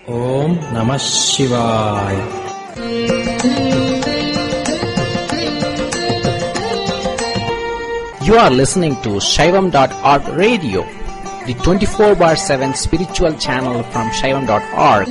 ஓம் நம சிவாய. You are listening to Shaivam.org radio, the 24/7 spiritual channel from Shaivam.org.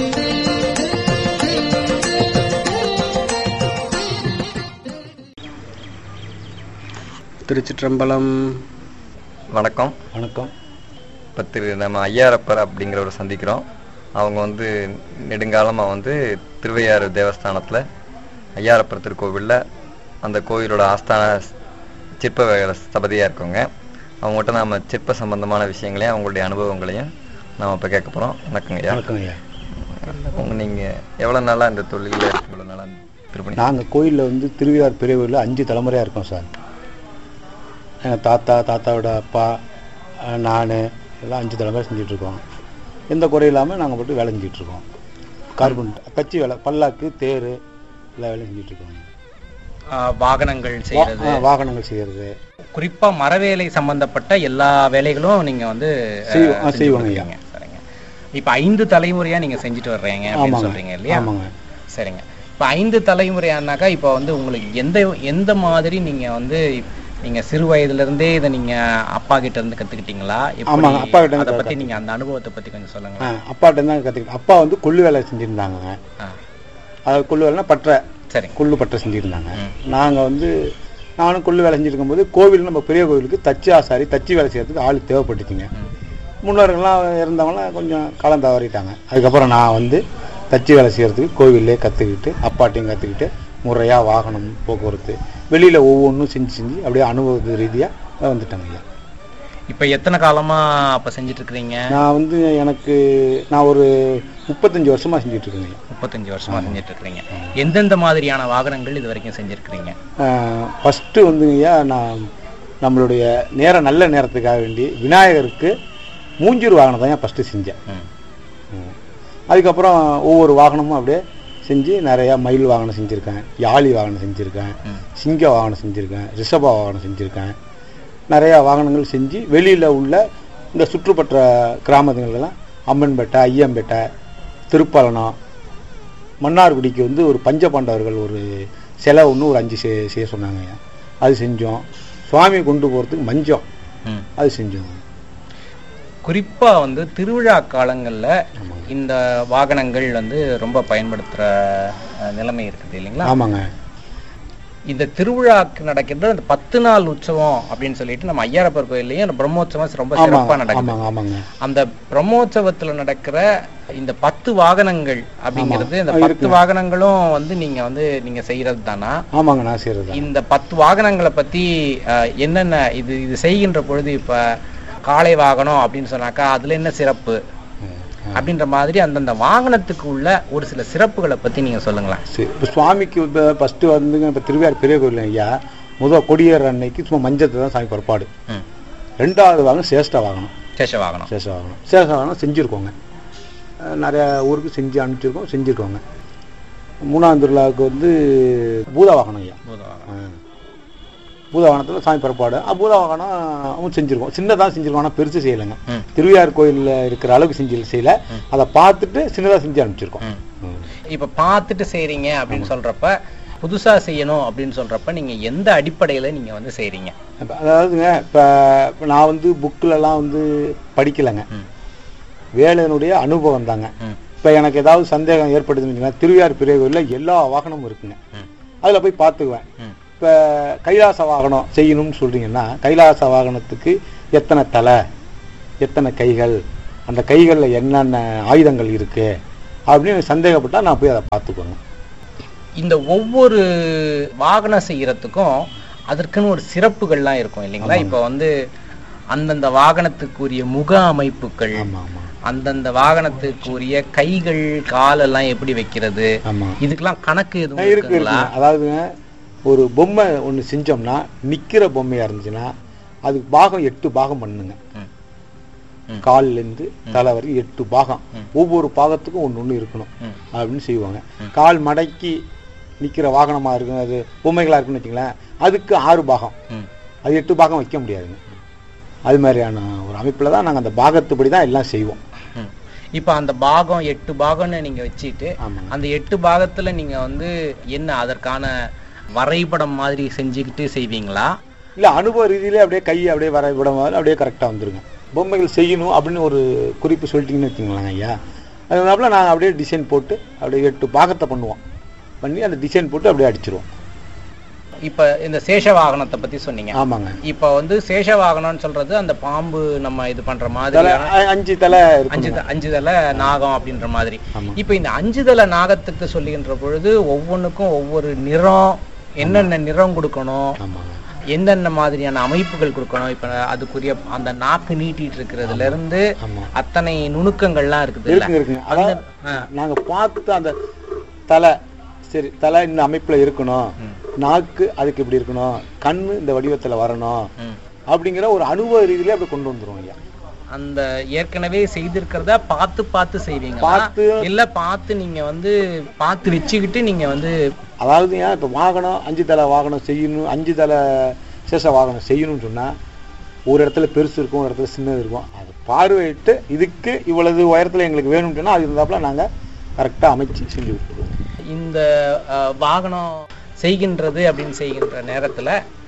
திருச்சிற்றம்பலம். வணக்கம். வணக்கம். இப்போ நம்ம ஐயாரப்பர் அப்படிங்கிறவரை சந்திக்கிறோம். அவங்க நெடுங்காலமாக திருவையாறு தேவஸ்தானத்தில் ஐயாரப்பர் திருக்கோவிலில் அந்த கோவிலோட ஆஸ்தான சிற்ப சபதியாக இருக்கவங்க. அவங்ககிட்ட நாம் சிற்ப சம்பந்தமான விஷயங்களையும் அவங்களுடைய அனுபவங்களையும் நாம் இப்போ கேட்க போகிறோம். வணக்கங்க ஐயா. வணக்கம் ஐயா. நீங்கள் எவ்வளோ நாளாக இந்த தொழிலில் எவ்வளோ நாளாக திருப்பணி? நாங்கள் கோயிலில் திருவையாறு பெரிய கோயிலில் 5 தலைமுறையாக இருக்கோம் சார். எங்கள் தாத்தாவோட அப்பா, நான் எல்லாம் 5 தலைமுறை செஞ்சிட்ருக்கோம். எந்த குறையும் இல்லாமல் நாங்கள் போட்டு வேலை செஞ்சிட்ருக்கோம். கார்பன் கச்சி வேலை, பல்லாக்கு, தேர் எல்லா வேலையும் செஞ்சிட்ருக்கோம். வாகனங்கள் செய்கிறது, குறிப்பா மரவேலை சம்பந்தப்பட்ட எல்லா வேலைகளும் நீங்க செய்வாங்க ஐயா. சரிங்க. இப்ப 5 தலைமுறையா நீங்க செஞ்சுட்டு வர்றீங்க அப்படின்னு சொல்றீங்க இல்லையா? ஆமாங்க. சரிங்க. இப்ப 5 தலைமுறையானாக்கா இப்ப உங்களுக்கு எந்த மாதிரி நீங்க சிறு வயதுல இருந்தே இதை நீங்க அப்பா கிட்ட இருந்து கத்துக்கிட்டீங்களா? அப்பா கிட்ட அதை பத்தி நீங்க அந்த அனுபவத்தை பத்தி கொஞ்சம் சொல்லுங்க. அப்பாட்ட இருந்து கத்துக்கிட்டேன். அப்பா கொள்ளு வேலை செஞ்சிருந்தாங்க. அதாவது கொள்ளு வேலைன்னா பற்ற, சரி, கொள்ளு பற்ற செஞ்சிருந்தாங்க. நாங்கள் நானும் கொள்ளு வேலை செஞ்சுருக்கும் போது கோவில், நம்ம பெரிய கோவிலுக்கு தச்சு ஆசாரி, தச்சு வேலை செய்யறதுக்கு ஆள் தேவைப்பட்டுச்சுங்க. முன்னோர்கள்லாம் இருந்தவங்களாம் கொஞ்சம் காலம் தவறிட்டாங்க. அதுக்கப்புறம் நான் தச்சு வேலை செய்யறதுக்கு கோவிலே கற்றுக்கிட்டு, அப்பாட்டையும் கற்றுக்கிட்டு, முறையாக வாகனம் போக்குவரத்து வெளியில் ஒவ்வொன்றும் செஞ்சு அப்படியே அனுபவ ரீதியாக வந்துட்டாங்க ஐயா. இப்போ எத்தனை காலமா அப்போ செஞ்சுட்டு இருக்கிறீங்க? நான் ஒரு 35 வருஷமா செஞ்சுட்டு இருக்கேங்க. 35 வருஷமா செஞ்சுட்டு இருக்கிறீங்க. எந்தெந்த மாதிரியான வாகனங்கள் இது வரைக்கும் செஞ்சிருக்கிறீங்க? ஃபர்ஸ்ட் ஐயா, நான் நம்மளுடைய நல்ல நேரத்துக்காக வேண்டி விநாயகருக்கு மூஞ்சூர் வாகனம் தான் ஃபர்ஸ்ட் செஞ்சேன். அதுக்கப்புறம் ஒவ்வொரு வாகனமும் அப்படியே செஞ்சு நிறையா மயில் வாகனம் செஞ்சுருக்கேன், யாழி வாகனம் செஞ்சுருக்கேன், சிங்க வாகனம் செஞ்சுருக்கேன், ரிஷபா வாகனம் செஞ்சுருக்கேன். நிறையா வாகனங்கள் செஞ்சு வெளியில் உள்ள இந்த சுற்றுப்பற்ற கிராமத்துங்களெல்லாம் அம்மன்பேட்டை, ஐயம்பேட்டை, திருப்பலனம், மன்னார்குடிக்கு ஒரு பஞ்சபாண்டவர்கள் ஒரு சிலை ஒரு 5 செய்ய சொன்னாங்க. அது செஞ்சோம். சுவாமி கொண்டு போகிறதுக்கு மஞ்சம் அது செஞ்சோம். குறிப்பா திருவிழா காலங்கள்ல இந்த வாகனங்கள் ரொம்ப பயன்படுத்துற நிலைமை இருக்குது இல்லைங்களா? ஆமாங்க. இந்த திருவிழாக்கு நடக்கின்ற அந்த 10 நாள் உற்சவம் அப்படின்னு சொல்லிட்டு நம்ம ஐயாரப்பர் கோயிலையும் அந்த பிரம்மோற்சவம் ரொம்ப சிறப்பா நடக்குது. அந்த பிரம்மோற்சவத்துல நடக்கிற இந்த 10 வாகனங்கள் அப்படிங்கிறது, இந்த 10 வாகனங்களும் நீங்க செய்யறது தானா? ஆமாங்க, நான் செய்யறது. இந்த 10 வாகனங்களை பத்தி என்னென்ன இது செய்கின்ற பொழுது, இப்ப காளை வாகனம் அப்படின்னு சொன்னாக்கா அதுல என்ன சிறப்பு அப்படின்ற மாதிரி அந்தந்த வாகனத்துக்கு உள்ள ஒரு சில சிறப்புகளை பத்தி நீங்க சொல்லுங்களேன். இப்போ சுவாமிக்கு ஃபர்ஸ்ட் இப்போ திருவையாறு பெரிய கோயில் ஐயா, முதல் கொடியேற அன்னைக்கு சும்மா மஞ்சத்தை தான் சாமி புறப்பாடு. 2வது வாகனம் சேஷ்ட வாகனம். சேஷ வாகனம் செஞ்சுருக்கோங்க. நிறைய ஊருக்கு செஞ்சு அனுப்பிச்சிருக்கோம், செஞ்சுருக்கோங்க. 3ஆம் திருவிழாவுக்கு பூத வாகனம் ஐயா. பூதவாகனத்தில் சாமி புறப்பாடு. பூத வாகனம் செஞ்சிருக்கோம். சின்னதாக செஞ்சிருக்கோம், ஆனால் பெருசு செய்யலைங்க. திருவையாறு கோயிலில் இருக்கிற அளவுக்கு செய்யல. அதை பார்த்துட்டு சின்னதாக செஞ்சு அனுப்பிச்சிருக்கோம். இப்போ பார்த்துட்டு செய்றீங்க அப்படின்னு சொல்றப்ப, புதுசா செய்யணும் அப்படின்னு சொல்றப்ப நீங்க எந்த அடிப்படையில நீங்க செய்றீங்க? அதாவதுங்க, இப்போ நான் புக்கிலலாம் படிக்கலைங்க. வேலையினுடைய அனுபவம் தாங்க. இப்போ எனக்கு ஏதாவது சந்தேகம் ஏற்படுதுன்னு திருவையாறு பெரிய கோயிலில் எல்லா வாகனமும் இருக்குங்க. அதில் போய் பார்த்துக்குவேன். இப்போ கைலாச வாகனம் செய்யணும்னு சொல்றீங்கன்னா, கைலாச வாகனத்துக்கு எத்தனை தலை, எத்தனை கைகள், அந்த கைகளில் என்னென்ன ஆயுதங்கள் இருக்கு அப்படின்னு சந்தேகப்பட்டா நான் போய் அதை பார்த்துக்கணும். இந்த ஒவ்வொரு வாகனம் செய்யறதுக்கும் அதற்குன்னு ஒரு சிறப்புகள்லாம் இருக்கும் இல்லைங்களா? இப்போ அந்தந்த வாகனத்துக்குரிய முக அமைப்புகள், அந்தந்த வாகனத்துக்குரிய கைகள், காலெல்லாம் எப்படி வைக்கிறது, இதுக்கெல்லாம் கணக்கு எதுவும் இருக்குங்களா? அதாவது ஒரு பொம்மை ஒன்று செஞ்சோம்னா, நிற்கிற பொம்மையா இருந்துச்சுன்னா அதுக்கு பாகம் 8 பாகம் பண்ணுங்க. கால்லேருந்து தலை வரைக்கும் 8 பாகம். ஒவ்வொரு பாகத்துக்கும் ஒன்று இருக்கணும் அப்படின்னு செய்வாங்க. கால் மடக்கி நிற்கிற வாகனமாக இருக்கும், அது பொம்மைகளாக இருக்குன்னு வச்சுங்களேன், அதுக்கு 6 பாகம். அது 8 பாகம் வைக்க முடியாதுங்க. அது மாதிரியான ஒரு அமைப்பில் தான் நாங்கள் அந்த பாகத்துப்படி தான் எல்லாம் செய்வோம். இப்ப அந்த பாகம் 8 பாகம்னு நீங்க வச்சுட்டு அந்த 8 பாகத்துல நீங்க வந்து என்ன அதற்கான வரைபடம் மாதிரி செஞ்சுக்கிட்டு செய்வீங்களா? இல்ல அனுபவ ரீதியிலே அப்படியே கையை அப்படியே வரைபடம் அப்படியே கரெக்டா வந்துருங்க. பொம்மைகள் செய்யணும் அப்படின்னு ஒரு குறிப்பு சொல்லிட்டீங்கன்னு வச்சுக்கோங்களேன் ஐயா, அதனால நாங்கள் அப்படியே டிசைன் போட்டு அப்படியே 8 பாகத்தை பண்ணுவோம், பண்ணி அந்த டிசைன் போட்டு அப்படியே அடிச்சிருவோம். இப்ப இந்த சேஷ வாகனத்தை பத்தி சொன்னீங்க. ஆமாங்க. இப்ப வந்து சேஷ வாகனம்னு சொல்றது அந்த பாம்பு நம்ம இது பண்ற மாதிரி 5 தலை நாகம் அப்படின்ற மாதிரி. இப்ப இந்த 5 தலை நாகத்துக்கு சொல்லுகின்ற பொழுது ஒவ்வொன்றுக்கும் ஒவ்வொரு நிறம், என்னென்ன நிறம் கொடுக்கணும், என்னென்ன மாதிரியான அமைப்புகள் கொடுக்கணும், இப்ப அதுக்குரிய அந்த நாக்கு நீட்டிட்டு இருக்கிறதுல இருந்து அத்தனை நுணுக்கங்கள்லாம் இருக்குது. நாங்க பார்த்து அந்த தலை சரி தலை இந்த அமைப்புல இருக்கணும், நாக்கு அதுக்கு இப்படி இருக்கணும், கண்ணு இந்த வடிவத்துல வரணும் அப்படிங்கிற ஒரு அனுபவ ரீதியில அப்படி கொண்டு வந்துரும் ஐயா. அந்த ஏற்கனவே செய்திருக்கிறத பார்த்து செய்வீங்க, பார்த்து இல்ல பார்த்து நீங்க வந்து பார்த்து வச்சுக்கிட்டு நீங்க வந்து அதாவது இப்ப வாகனம் 5 தலை வாகனம் செய்யணும், 5 தலை சேஷ வாகனம் செய்யணும்னு சொன்னா ஒரு இடத்துல பெருசு இருக்கும், ஒரு இடத்துல சின்னது இருக்கும். அதை பார்வையிட்டு இதுக்கு இவ்வளவு உயரத்துல எங்களுக்கு வேணும்னு சொன்னா அது இருந்தாப்புல நாங்க கரெக்டா அமைச்சு செஞ்சு கொடுத்துருவோம். இந்த வாகனம் செய்கின்றது அப்படின்னு செய்கின்ற நேரத்துல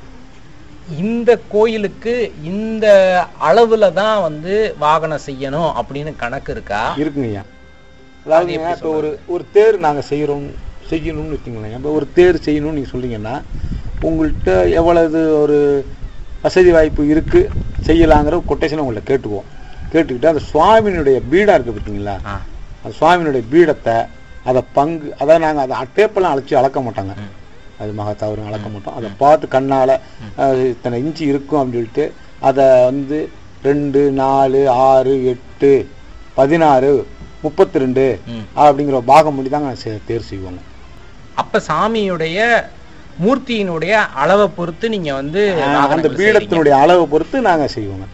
இந்த கோயிலுக்கு இந்த அளவுல தான் வந்து வாகனம் செய்யணும் அப்படின்னு கணக்கு இருக்கா? இருக்குங்கய்யா. அதாவது இப்போ ஒரு தேர் நாங்க செய்யணும்னு வச்சுங்களேன். இப்போ ஒரு தேர் செய்யணும்னு நீங்க சொல்றீங்கன்னா உங்கள்கிட்ட எவ்வளவு ஒரு வசதி வாய்ப்பு இருக்கு செய்யலாங்கிற கொட்டேஷன் உங்களை கேட்டுக்குவோம். கேட்டுக்கிட்டு அந்த சுவாமியினுடைய பீடா இருக்கு பார்த்தீங்களா, அந்த சுவாமியினுடைய பீடத்தை அதை பங்கு அதாவது நாங்கள் அதை டேப்பெல்லாம் அளக்க மாட்டாங்க, அது மகத்தாவரும் அளக்க மாட்டோம். அதை பார்த்து கண்ணால இத்தனை இன்ச்சு இருக்கும் அப்படின்னு சொல்லிட்டு அதை வந்து 2, 4, 6, 8, 16, 32 அப்படிங்கிற பாகம் பண்ணி தாங்க தேர் செய்வாங்க. அப்ப சாமியுடைய மூர்த்தியினுடைய அளவை பொறுத்து நீங்க வந்து அந்த பீடத்தினுடைய அளவை பொறுத்து நாங்க செய்வோங்க.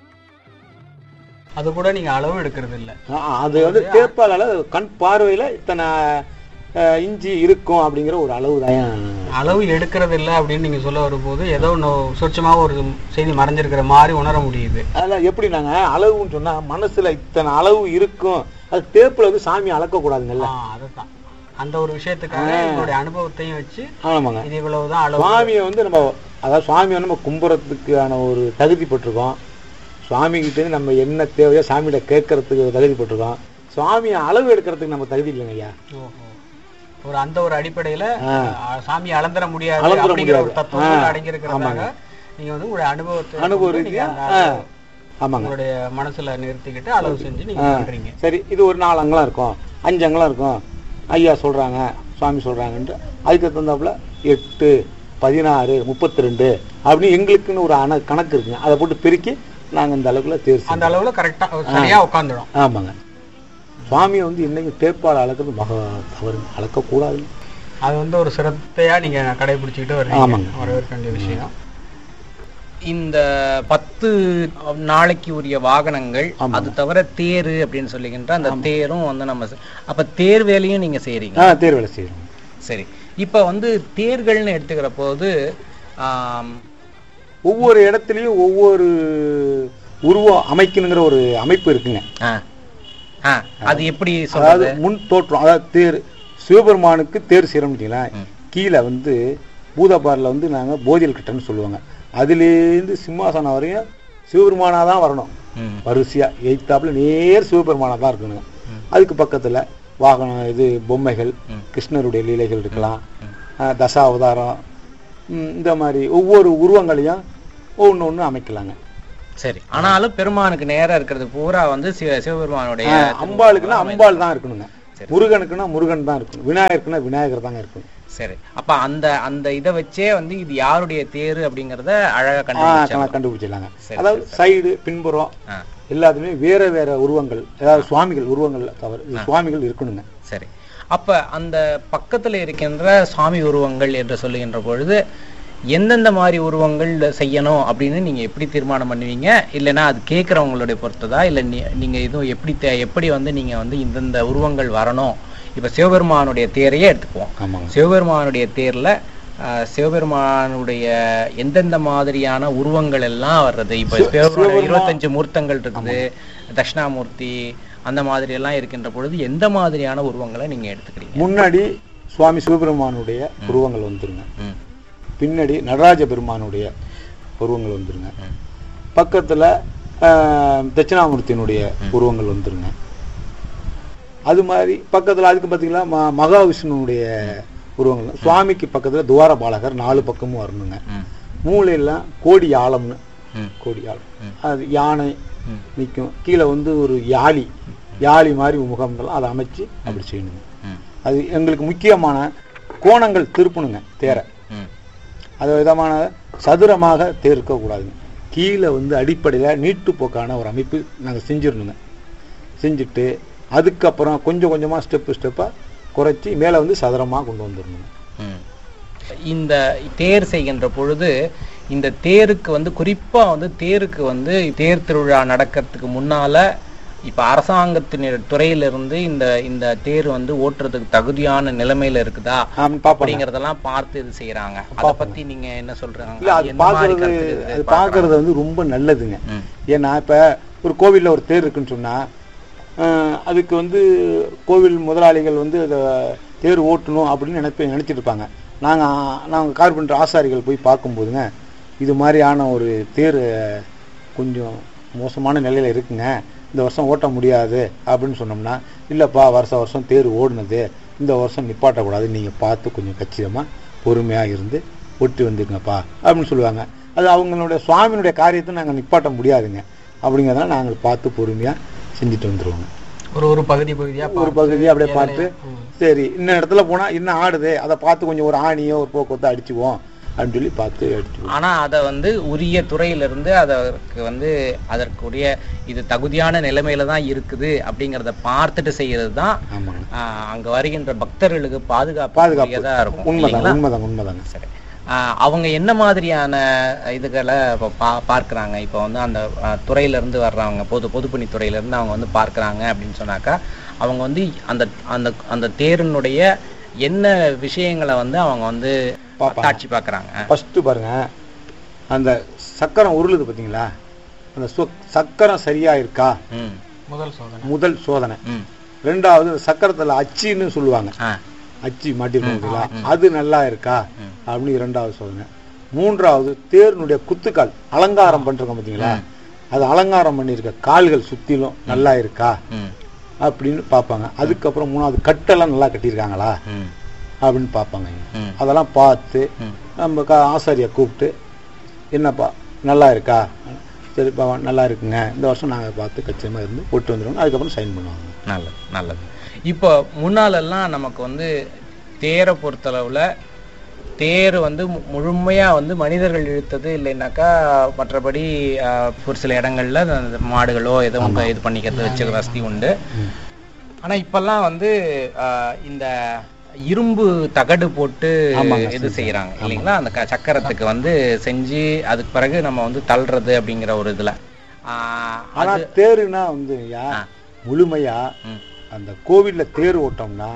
அது கூட நீங்க அளவு எடுக்கிறது இல்லை, அது வந்து தேப்பால கண் பார்வையில இத்தனை இஞ்சி இருக்கும் அப்படிங்கிற ஒரு அளவு தான். அளவு எடுக்கிறது இல்லை அப்படின்னு நீங்க சொல்ல வரும்போது ஏதோ சொச்சமா ஒரு செய்தி மறைஞ்சிருக்கிற மாதிரி உணர முடியுது. அதெல்லாம் எப்படி நாங்க அளவுன்னு சொன்னா மனசுல இத்தனை அளவு இருக்கும், அது தேப்புல வந்து சாமி அளக்க கூடாதுங்கல்ல. அதுதான் அந்த ஒரு விஷயத்துக்காக எங்களுடைய அனுபவத்தையும் வச்சு ஆமாங்க இது இவ்வளவுதான் அளவு. சுவாமியை வந்து நம்ம அதாவது சுவாமியை நம்ம கும்புறதுக்கான ஒரு தகுதி பெற்றிருக்கோம், சுவாமி கிட்ட நம்ம என்ன தேவையோ சாமியிட கேட்கறதுக்கு தகுதி பெற்றிருக்கோம், சுவாமியை அளவு எடுக்கிறதுக்கு நம்ம தகுதி இல்லைங்க ஐயா. ஒரு அந்த ஒரு அடிப்படையில சாமியை அளந்துட முடியாது அப்படிங்கிற ஒரு தத்துவம் அடங்கி இருக்கிறதாங்க நீங்க வந்து உங்களுடைய அனுபவத்தை உங்களுடைய மனசுல நிறுத்திக்கிட்டு அளவு செஞ்சு நீங்க பண்றீங்க. சரி, இது ஒரு 4 அங்கலம் இருக்கும், 5 அங்கலம் இருக்கும், ஐயா சொல்றாங்க சுவாமி சொல்றாங்கன்ட்டு அதுக்கு தகுந்தாப்புல 8, 16, 32 அப்படின்னு எங்களுக்குன்னு ஒரு கணக்கு இருக்குங்க. அதை போட்டு பெருக்கி நாங்க இந்த அளவுக்குள்ள தேர்ச்சி அந்த அளவுல கரெக்டா சரியா உட்காந்துடும். ஆமாங்க. சுவாமியை வந்து இன்னைக்கு தேப்பால் அளக்கிறது தவறு, அளக்கக்கூடாது. அது வந்து ஒரு சிரத்தையா நீங்க கடைபிடிச்சுக்கிட்டு வரீங்க, வரவேற்க வேண்டிய விஷயம். இந்த 10 நாளைக்கு உரிய வாகனங்கள் அது தவிர தேர் அப்படின்னு சொல்லிக்கின்ற அந்த தேரும் வந்து நம்ம அப்ப தேர் வேலையும் நீங்க செய்யறீங்க? தேர் வேலை செய்யறோம். சரி, இப்ப வந்து தேர்கள்னு எடுத்துக்கிற போது ஒவ்வொரு இடத்துலயும் ஒவ்வொரு உருவம் அமைக்கணுங்கிற ஒரு அமைப்பு இருக்குங்க. அது எப்படி அதாவது முன் தோற்றம், அதாவது தேர் சிவபெருமானுக்கு தேர் செய்யறோம்னு கீழே வந்து பூதபாரில் வந்து நாங்க போதியல் கட்டன்னு சொல்லுவாங்க, அதுலேருந்து சிம்மாசனம் வரையும் சிவபெருமானா தான் வரணும், வரிசையா எய்த்தாப்புல நேர் சிவபெருமானா தான் இருக்கணுங்க. அதுக்கு பக்கத்துல வாகனம் இது பொம்மைகள், கிருஷ்ணருடைய லீலைகள் இருக்கலாம், தசாவதாரம், இந்த மாதிரி ஒவ்வொரு உருவங்களையும் ஒண்ணு அமைக்கலாங்க. சரி, ஆனாலும் பெருமானுக்கு நேரம் இருக்கிறது பூரா வந்து சிவபெருமானுடைய, அம்பாளுக்குன்னா அம்பாள் தான் இருக்கணுங்க, முருகனுக்குன்னா முருகன் தான் இருக்கணும், விநாயகருக்குன்னா விநாயகர் தாங்க இருக்கணும். சரி, அப்ப அந்த இதை வச்சே வந்து இது யாருடைய தேரு அப்படிங்கறத அழகா கண்டுபிடிச்சிடலாங்க. அதாவது சைடு பின்புறம் எல்லாத்துமே வேற வேற உருவங்கள், அதாவது சுவாமிகள் உருவங்கள் தவிர சுவாமிகள் இருக்கணுங்க. சரி, அப்ப அந்த பக்கத்துல இருக்கின்ற சுவாமி உருவங்கள் என்று சொல்லுகின்ற பொழுது எந்தெந்த மாதிரி உருவங்கள் செய்யணும் அப்படின்னு நீங்க எப்படி தீர்மானம் பண்ணுவீங்க? இல்லைன்னா அது கேட்கறவங்களுடைய பொறுத்ததா, இல்ல நீங்க இதுவும் எப்படி வந்து நீங்க வந்து இந்தந்த உருவங்கள் வரணும்? இப்ப சிவபெருமானுடைய தேரையே எடுத்துக்குவோம். சிவபெருமானுடைய தேர்ல சிவபெருமானுடைய எந்தெந்த மாதிரியான உருவங்கள் எல்லாம் வர்றது? இப்ப 25 மூர்த்தங்கள் இருக்குது, தட்சிணாமூர்த்தி, அந்த மாதிரி எல்லாம் இருக்கின்ற பொழுது எந்த மாதிரியான உருவங்களை நீங்க எடுத்துக்கிறீங்க? முன்னாடி சுவாமி சிவபெருமானுடைய உருவங்கள் வந்துருங்க, பின்னாடி நடராஜ பெருமானுடைய உருவங்கள் வந்துருங்க, பக்கத்துல தட்சிணாமூர்த்தியினுடைய உருவங்கள் வந்துருங்க. அது மாதிரி பக்கத்துல அதுக்கு பார்த்தீங்களா மகாவிஷ்ணுனுடைய உருவங்கள். சுவாமிக்கு பக்கத்துல துவார பாலகர் 4 பக்கமும் வரணுங்க. மூளையெல்லாம் கோடி ஆழம்னு, கோடி ஆழம், அது யானை நிற்கும். கீழே வந்து ஒரு யாழி மாதிரி முகம்லாம் அதை அமைச்சு அப்படி செய்யணுங்க. அது எங்களுக்கு முக்கியமான கோணங்கள் திருப்பணுங்க தேரை. அது விதமான சதுரமாக தேர் இருக்கக்கூடாதுங்க. கீழே வந்து அடிப்படையில் நீட்டு போக்கான ஒரு அமைப்பு நாங்கள் செஞ்சிடணுங்க. செஞ்சுட்டு அதுக்கப்புறம் கொஞ்சம் கொஞ்சமாக ஸ்டெப்பாக குறைச்சி மேலே வந்து சதுரமாக கொண்டு வந்துடணுங்க. இந்த தேர் செய்கின்ற பொழுது இந்த தேருக்கு வந்து குறிப்பா வந்து தேருக்கு வந்து தேர் திருவிழா நடக்கிறதுக்கு முன்னால இப்ப அரசாங்கத்தின் துறையிலிருந்து இந்த தேர் வந்து ஓட்டுறதுக்கு தகுதியான நிலைமையில இருக்குதா அப்படிங்கறதெல்லாம் பார்த்து இது செய்யறாங்க. அதை பத்தி நீங்க என்ன சொல்றாங்க? அது பாக்குறது வந்து ரொம்ப நல்லதுங்க. ஏன்னா இப்ப ஒரு கோவில்ல ஒரு தேர் இருக்குன்னு சொன்னா அதுக்கு வந்து கோவில் முதலாளிகள் வந்து அதை தேர் ஓட்டணும் அப்படின்னு நினைச்சிட்டு இருப்பாங்க. நாங்கள் கார்பெண்டர் ஆசாரிகள் போய் பார்க்கும்போதுங்க, இது மாதிரியான ஒரு தேர் கொஞ்சம் மோசமான நிலையில் இருக்குங்க, இந்த வருஷம் ஓட்ட முடியாது அப்படின்னு சொன்னோம்னா, இல்லைப்பா வருஷம் தேர் ஓடுனது, இந்த வருஷம் நிப்பாட்டக்கூடாது, நீங்கள் பார்த்து கொஞ்சம் கச்சிதமாக பொறுமையாக இருந்து ஒட்டி வந்துருங்கப்பா அப்படின்னு சொல்லுவாங்க. அது அவங்களுடைய சுவாமியினுடைய காரியத்தை நாங்கள் நிப்பாட்ட முடியாதுங்க. அப்படிங்கிறதுனால நாங்கள் பார்த்து பொறுமையாக செஞ்சுட்டு வந்துடுவோங்க. ஒரு பகுதியாக அப்படியே பார்த்து, சரி இன்னும் இடத்துல போனா இன்னும் ஆடுது, அதை பார்த்து கொஞ்சம் ஒரு ஆணியோ ஒரு போக்குவரத்தை அடிச்சுவோம் அப்படின்னு சொல்லி பார்த்து அடிச்சுவோம். ஆனா அதை வந்து உரிய துறையிலிருந்து அதற்கு வந்து அதற்குரிய இது தகுதியான நிலைமையில தான் இருக்குது அப்படிங்கறத பார்த்துட்டு செய்யறது தான் அங்க வருகின்ற பக்தர்களுக்கு பாதுகாப்பாக இருக்கும். உண்மைதாங்க. சரி, அவங்க என்ன மாதிரியான இதுகளை பார்க்குறாங்க? இப்போ வந்து அந்த துறையிலேருந்து வர்றவங்க பொதுப்பணித்துறையிலேருந்து அவங்க வந்து பார்க்குறாங்க அப்படின்னு சொன்னாக்கா, அவங்க வந்து அந்த அந்த அந்த தேரினுடைய என்ன விஷயங்களை வந்து அவங்க வந்து காட்சி பார்க்குறாங்க? ஃபஸ்ட்டு பாருங்க, அந்த சக்கரம் உருளுது பார்த்தீங்களா, அந்த சக்கரம் சரியா இருக்கா முதல் சோதனை. ரெண்டாவது சக்கரத்தில் அச்சின்னு சொல்லுவாங்க, அச்சி மாட்டிருக்கீங்களா, அது நல்லா இருக்கா அப்படின்னு 2வது சோதனை. 3வது தேர்னுடைய குத்துக்கால் அலங்காரம் பண்றோம் பார்த்தீங்களா, அது அலங்காரம் பண்ணிருக்க கால்கள் சுத்திலும் நல்லா இருக்கா அப்படின்னு பார்ப்பாங்க. அதுக்கப்புறம் 3வது கட்டெல்லாம் நல்லா கட்டியிருக்காங்களா அப்படின்னு பார்ப்பாங்க. அதெல்லாம் பார்த்து நம்ம ஆசாரியை கூப்பிட்டு, என்னப்பா நல்லா இருக்கா, சரிப்பா நல்லா இருக்குங்க, இந்த வருஷம் நாங்கள் பார்த்து கச்சிதமாக இருந்து போட்டு வந்துடுவோம், அதுக்கப்புறம் சைன் பண்ணுவாங்க. நல்லது. இப்போ முன்னாலெல்லாம் நமக்கு வந்து தேரை பொறுத்தளவில் தேர் வந்து முழுமையா வந்து மனிதர்கள் இழுத்தது இல்லைன்னாக்கா, மற்றபடி ஒரு சில இடங்கள்ல மாடுகளோ ஏதோ இது பண்ணிக்கிறது வச்சுக்கிற வசதி உண்டு. ஆனா இப்பெல்லாம் வந்து இந்த இரும்பு தகடு போட்டு இது செய்யறாங்க இல்லைங்களா, அந்த சக்கரத்துக்கு வந்து செஞ்சு அதுக்கு பிறகு நம்ம வந்து தள்ளுறது அப்படிங்கிற ஒரு இதுல. ஆனா தேருனா வந்து முழுமையா அந்த கோவில்ல தேர் ஓட்டோம்னா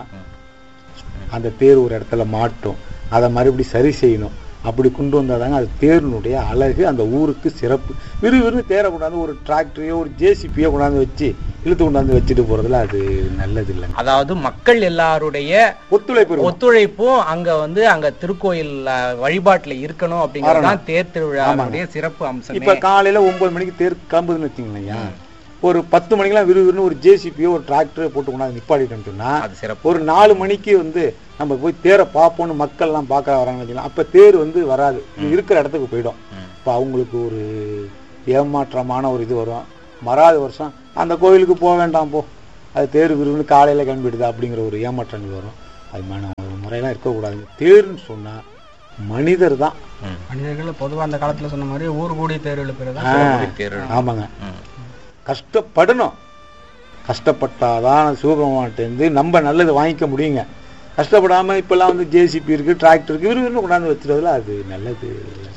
அந்த தேர் ஒரு இடத்துல மாட்டும், அதை மறுபடியும் சரி செய்யணும். அப்படி கொண்டு வந்தாதாங்க அது தேரினுடைய அழகு, அந்த ஊருக்கு சிறப்பு. விறுவிறு தேரை கொண்டாந்து ஒரு டிராக்டரையோ ஒரு ஜேசிபியோ கொண்டாந்து வச்சு இழுத்து கொண்டாந்து வச்சுட்டு போறதுல அது நல்லது இல்லை. அதாவது மக்கள் எல்லாருடைய ஒத்துழைப்பும் அங்க வந்து அங்க திருக்கோயில் வழிபாட்டுல இருக்கணும் அப்படிங்கறதுதான் தேர் திருவிழாவுடைய சிறப்பு அம்சம். இப்ப காலையில 9 மணிக்கு தேர் கிளம்புதுன்னு வச்சுங்களேன், ஒரு 10 மணிக்கெல்லாம் விறுவிறுன்னு ஒரு ஜேசிபியோ ஒரு டிராக்டரை போட்டு கொண்டாந்து நிப்பாட்டிட்டோம்னு சொன்னா, ஒரு 4 மணிக்கு வந்து நம்ம போய் தேரை பார்ப்போம்னு மக்கள் எல்லாம் பார்க்க வராங்கன்னு வச்சுக்கலாம். அப்ப தேர் வந்து வராது, இருக்கிற இடத்துக்கு போயிடும். இப்ப அவங்களுக்கு ஒரு ஏமாற்றமான ஒரு இது வரும். மறாத வருஷம் அந்த கோவிலுக்கு போக வேண்டாம் போ, அது தேர் விறுவிறுன்னு காலையில கிளம்பிடுது அப்படிங்கிற ஒரு ஏமாற்றங்கள் வரும். அது முறையெல்லாம் இருக்கக்கூடாது. தேர்ன்னு சொன்னா மனிதர் தான். மனிதர்கள் பொதுவாக அந்த காலத்துல சொன்ன மாதிரி ஊர் கூடி தேர் எழுப்புறது. ஆமாங்க, கஷ்டப்படணும். கஷ்டப்பட்டாதான் சிவபெருமான்கிட்டேருந்து நம்ம நல்லது வாங்கிக்க முடியுங்க. கஷ்டப்படாம இப்பெல்லாம் வந்து ஜேசிபி இருக்கு, டிராக்டர் இருக்கு, விறுவிறுன்னு கொண்டாந்து வச்சுறதுல அது நல்லது.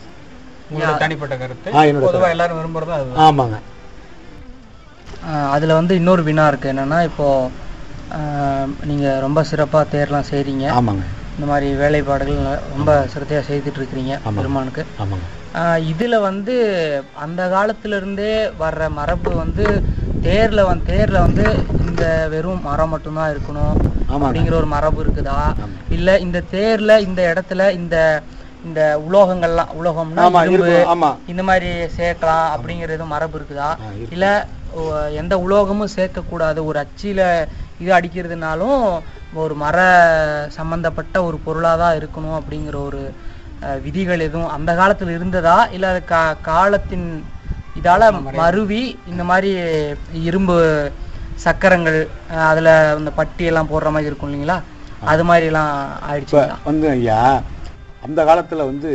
தனிப்பட்ட கருத்து எல்லாரும் விரும்புறது. ஆமாங்க. அதுல வந்து இன்னொரு வினா இருக்கு. என்னன்னா, இப்போ நீங்க ரொம்ப சிறப்பா தேர்லாம் செய்றீங்க. ஆமாங்க. இந்த மாதிரி வேலைப்பாடுகள் ரொம்ப சிரத்தையா செய்துட்டு இருக்கிறீங்க பெருமானுக்கு. ஆமாங்க. இதுல வந்து அந்த காலத்துல இருந்தே வர்ற மரபு வந்து தேர்ல வந்து இந்த வெறும் மரம் மட்டும்தான் இருக்கணும் அப்படிங்கிற ஒரு மரபு இருக்குதா, இல்ல இந்த தேர்ல இந்த இடத்துல இந்த உலோகம்னா இந்த மாதிரி சேர்க்கலாம் அப்படிங்கறது மரபு இருக்குதா, இல்ல எந்த உலோகமும் சேர்க்க கூடாது, ஒரு அச்சில இது அடிக்கிறதுனாலும் ஒரு மர சம்பந்தப்பட்ட ஒரு பொருளாதான் இருக்கணும் அப்படிங்கிற ஒரு விதிகள் எதுவும் அந்த காலத்துல இருந்ததா, இல்ல அது காலத்தின் இதால மருவி இந்த மாதிரி இரும்பு சக்கரங்கள் அதுல இந்த பட்டி எல்லாம் போடுற மாதிரி இருக்கும் இல்லைங்களா, அது மாதிரி எல்லாம் ஆயிடுச்சு வந்து ஐயா. அந்த காலத்துல வந்து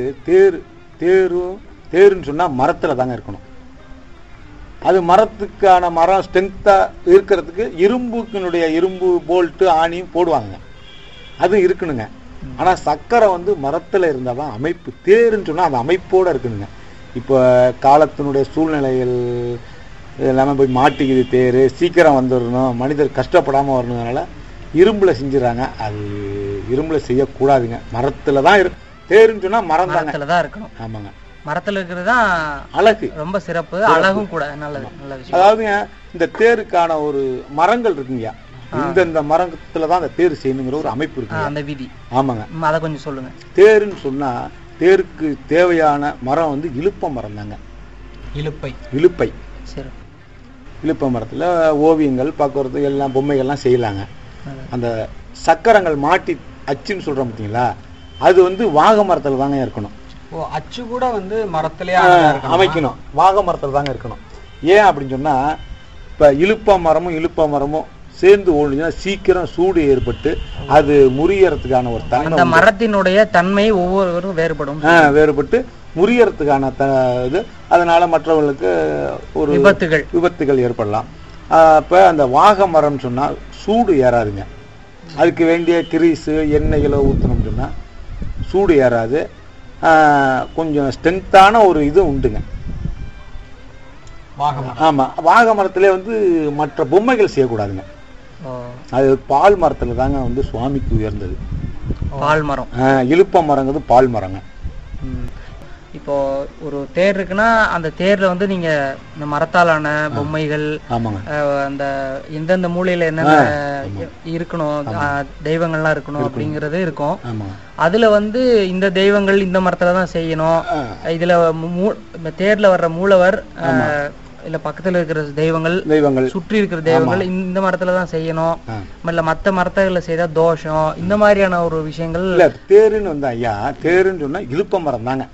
தேருன்னு சொன்னா மரத்துல தாங்க இருக்கணும். அது மரத்துக்கான மரம் ஸ்ட்ரென்த்தா இருக்கிறதுக்கு இரும்பு போல்ட்டு ஆணியும் போடுவாங்க, அது இருக்கணுங்க. ஆனா சக்கரை வந்து மரத்துல இருந்தாதான் அமைப்பு. தேருன்னு சொன்னா அந்த அமைப்போட இருக்கணுங்க. இப்போ காலத்தினுடைய சூழ்நிலைகள் எல்லாமே போய் மாட்டிக்குது, தேர் சீக்கிரம் வந்துடணும், மனிதர் கஷ்டப்படாம வரணுனால இரும்புல செஞ்சுறாங்க. அது இரும்புல செய்யக்கூடாதுங்க, மரத்துல தான் இருக்கு. தேருன்னு சொன்னா மரத்துல தான் இருக்கணும். ஆமாங்க, மரத்துல இருக்கிறதுதான் அழகு, ரொம்ப சிறப்பு, அழகும் கூட. நல்ல விஷயம். அதாவதுங்க இந்த தேருக்கான ஒரு மரங்கள் இருக்குங்க, இந்த மரத்துலதான் அந்த தேர் செய்யணுங்கிற ஒரு அமைப்பு இருக்கு, அந்த விதி. ஆமாங்க, அதை கொஞ்சம் சொல்லுங்க. தேருன்னு சொன்னா தேருக்கு தேவையான மரம் வந்து இலுப்ப மரம் தாங்க. இலுப்பை இலுப்ப மரத்துல ஓவியங்கள் பார்க்கறது எல்லாம் பொம்மைகள்லாம் செய்யலாங்க. அந்த சக்கரங்கள் மாட்டி அச்சுன்னு சொல்றோம் பார்த்தீங்களா, அது வந்து வாகை மரத்துல தாங்க இருக்கணும். அச்சு கூட வந்து மரத்திலே அமைக்கணும், வாகை மரத்துல தாங்க இருக்கணும். ஏன் அப்படின்னு சொன்னா, இப்ப இலுப்ப மரமும் சேர்ந்து ஓடுச்சுன்னா சீக்கிரம் சூடு ஏற்பட்டு அது முறியறதுக்கான ஒரு தன்மை, அந்த மரத்தினுடைய தன்மை ஒவ்வொருவரும் வேறுபட்டு முறியறதுக்கான இது, அதனால மற்றவர்களுக்கு ஒரு விபத்துகள் ஏற்படலாம். அப்ப அந்த வாகை மரம் சொன்னா சூடு ஏறாதுங்க. அதுக்கு வேண்டிய கிரீஸு எண்ணெய்களை ஊற்றணும்னு சொன்னா சூடு ஏறாது. கொஞ்சம் ஸ்ட்ரென்த்தான ஒரு இது உண்டுங்க. ஆமா, வாகை மரத்திலே வந்து மற்ற பொம்மைகள் செய்யக்கூடாதுங்க. அது பால் மரத்துல தாங்க வந்து சுவாமிக்கு உயர்ந்தது. பால் மரம், இலுப்ப மரங்கிறது பால் மரங்க. இப்போ ஒரு தேர் இருக்குன்னா அந்த தேர்ல வந்து நீங்க இந்த மரத்தாலான பொம்மைகள், அந்த எந்தெந்த மூலையில என்னென்ன இருக்கணும், தெய்வங்கள்லாம் இருக்கணும் அப்படிங்கறது இருக்கும். அதுல வந்து இந்த தெய்வங்கள் இந்த மரத்துலதான் செய்யணும், இதுல தேர்ல வர்ற மூலவர் இல்ல பக்கத்துல இருக்கிற தெய்வங்கள் சுற்றி இருக்கிற தெய்வங்கள் இந்த மரத்துலதான் செய்யணும், இல்ல மத்த மரத்துல செய்தா தோஷம், இந்த மாதிரியான ஒரு விஷயங்கள். இல்ல தேருன்னு வந்தா ஐயா, தேருன்னு சொன்னா இலுப்ப மரம் தாங்க,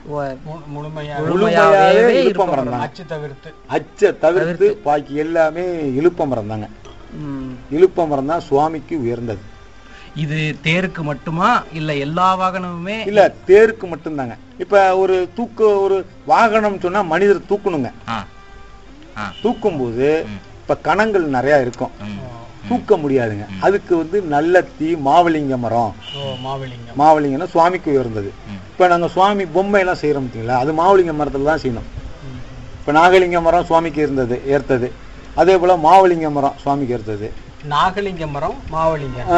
முழுமையாவே இலுப்ப மரம் தான். அச்சை தவிர்த்து பாக்கி எல்லாமே இலுப்ப மரம் தாங்க. இலுப்ப மரம் தான் சுவாமிக்கு உயர்ந்தது. இது தேருக்கு மட்டுமா இல்ல எல்லா வாகனமுமே? இல்ல, தேருக்கு மட்டும் தாங்க. இப்ப ஒரு வாகனம் சொன்னா மனிதர் தூக்கணுங்க. தூக்கும் போது இப்ப கணங்கள் நிறைய இருக்கும், தூக்க முடியாதுங்க. அதுக்கு வந்து நல்லத்தி மாவலிங்க மரம், மாவலிங்கன்னா சுவாமிக்கு உயர்ந்தது. இப்ப நாங்க சுவாமி பொம்மை எல்லாம் செய்யறோம் பார்த்தீங்களா, அது மாவலிங்க மரத்துல தான் செய்யணும். இப்ப நாகலிங்க மரம் சுவாமிக்கு ஏர்த்தது, அதே போல மாவலிங்க மரம் சுவாமிக்கு ஏர்த்தது. நாகலிங்க மரம், மாவலிங்க,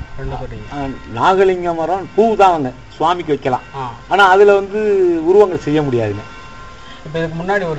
நாகலிங்க மரம் பூ தான் சுவாமிக்கு வைக்கலாம், ஆனா அதுல வந்து உருவங்கள் செய்ய முடியாதுங்க. இப்ப இதுக்கு முன்னாடி ஒரு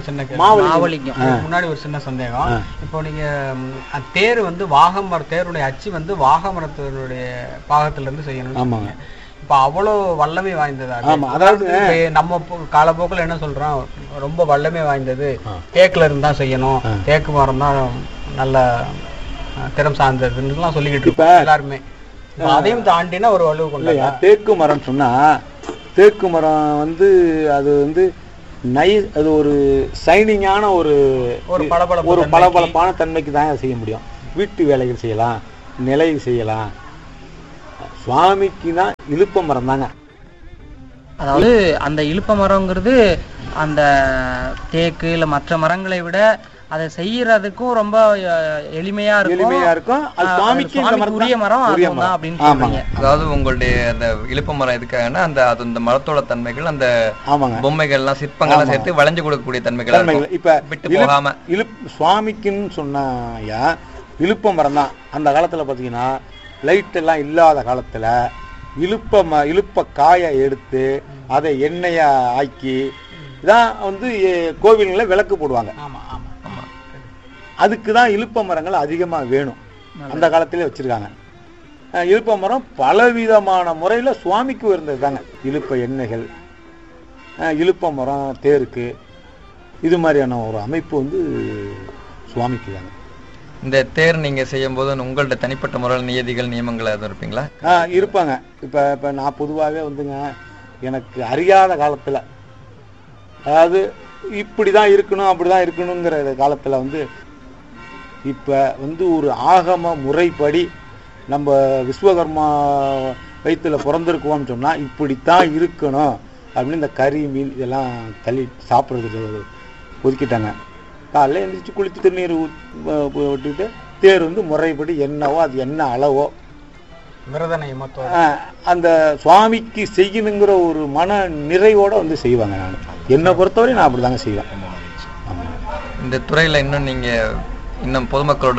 சின்ன சந்தேகம். இப்போ நீங்க தேர் வந்து தேருடைய அச்சு வந்து வாகை மரத்தினுடைய பாகத்துல இருந்து செய்யணும். இப்ப அவ்வளவு வல்லமை வாய்ந்ததா? அதாவது நம்ம காலப்போக்கில் என்ன சொல்றோம், ரொம்ப வல்லமை வாய்ந்தது தேக்குல இருந்தா செய்யணும், தேக்கு மரம் தான் நல்ல திறம் சார்ந்ததுன்னு சொல்லிக்கிட்டு இருப்போம் எல்லாருமே. அதையும் தாண்டினா ஒரு வலுவு கொண்டு தேக்கு மரம் சொன்னா, தேக்கு மரம் வந்து அது வந்து அது ஒரு சைனிங்கான ஒரு பளபளப்பான தன்மைக்கு தான் செய்ய முடியும். வீட்டு வேலைகள் செய்யலாம், நிலை செய்யலாம். சுவாமிக்கு தான் இலுப்ப மரம் தாங்க. அதாவது அந்த இலுப்ப மரம்ங்கிறது அந்த தேக்கு இல்ல மற்ற மரங்களை விட அதை செய்யறதுக்கும் ரொம்ப எளிமையா இருக்கும். அது சுவாமிக்கு உரிய மரம் அப்படின்னு சொல்றாங்க. அதாவது உங்களுடைய அந்த இலுப்ப மரம் எதுக்காகன்னா அந்த மரத்தோட தன்மைகள், அந்த பொம்மைகள் எல்லாம் சிற்பங்கள்லாம் சேர்த்து வளைஞ்சு கொடுக்கக்கூடிய தன்மைகள் இப்ப விட்டு போகாம சுவாமிக்குன்னு சொன்னாயா இலுப்ப மரம் தான். அந்த காலத்துல பாத்தீங்கன்னா லைட் எல்லாம் இல்லாத காலத்துல இலுப்ப காய எடுத்து அதை எண்ணெயா ஆக்கி தான் வந்து கோவில்ல விளக்கு போடுவாங்க. அதுக்கு தான் இலுப்ப மரங்கள் அதிகமாக வேணும். அந்த காலத்திலே வச்சுருக்காங்க. இலுப்ப மரம் பலவிதமான முறையில் சுவாமிக்கு உயர்ந்தது தாங்க. இலுப்ப எண்ணெய்கள், இலுப்ப மரம் தேருக்கு, இது மாதிரியான ஒரு அமைப்பு வந்து சுவாமிக்கு தாங்க. இந்த தேர் நீங்கள் செய்யும்போது உங்கள்ட்ட தனிப்பட்ட முறையில் நியதிகள் நியமங்கள் எதுவும் இருப்பீங்களா? இருப்பாங்க. இப்போ நான் பொதுவாகவே வந்துங்க எனக்கு அறியாத காலத்தில், அதாவது இப்படி தான் இருக்கணும் அப்படி தான் இருக்கணுங்கிற காலத்தில் வந்து இப்போ வந்து ஒரு ஆகம முறைப்படி நம்ம விஸ்வகர்மா வயிற்றுல பிறந்திருக்கோம்னு சொன்னால் இப்படித்தான் இருக்கணும் அப்படின்னு இந்த கறி மீன் இதெல்லாம் தள்ளி சாப்பிட்றதுக்கு ஒதுக்கிட்டாங்க. காலையில் எழுந்திரிச்சு குளித்து திருநீர் விட்டுக்கிட்டு தேர் வந்து முறைப்படி என்னவோ அது என்ன அளவோ அந்த சுவாமிக்கு செய்யணுங்கிற ஒரு மன நிறைவோட வந்து செய்வாங்க. நான் என்னை பொறுத்தவரை நான் அப்படி தாங்க செய்வேன். இந்த துறையில் இன்னும்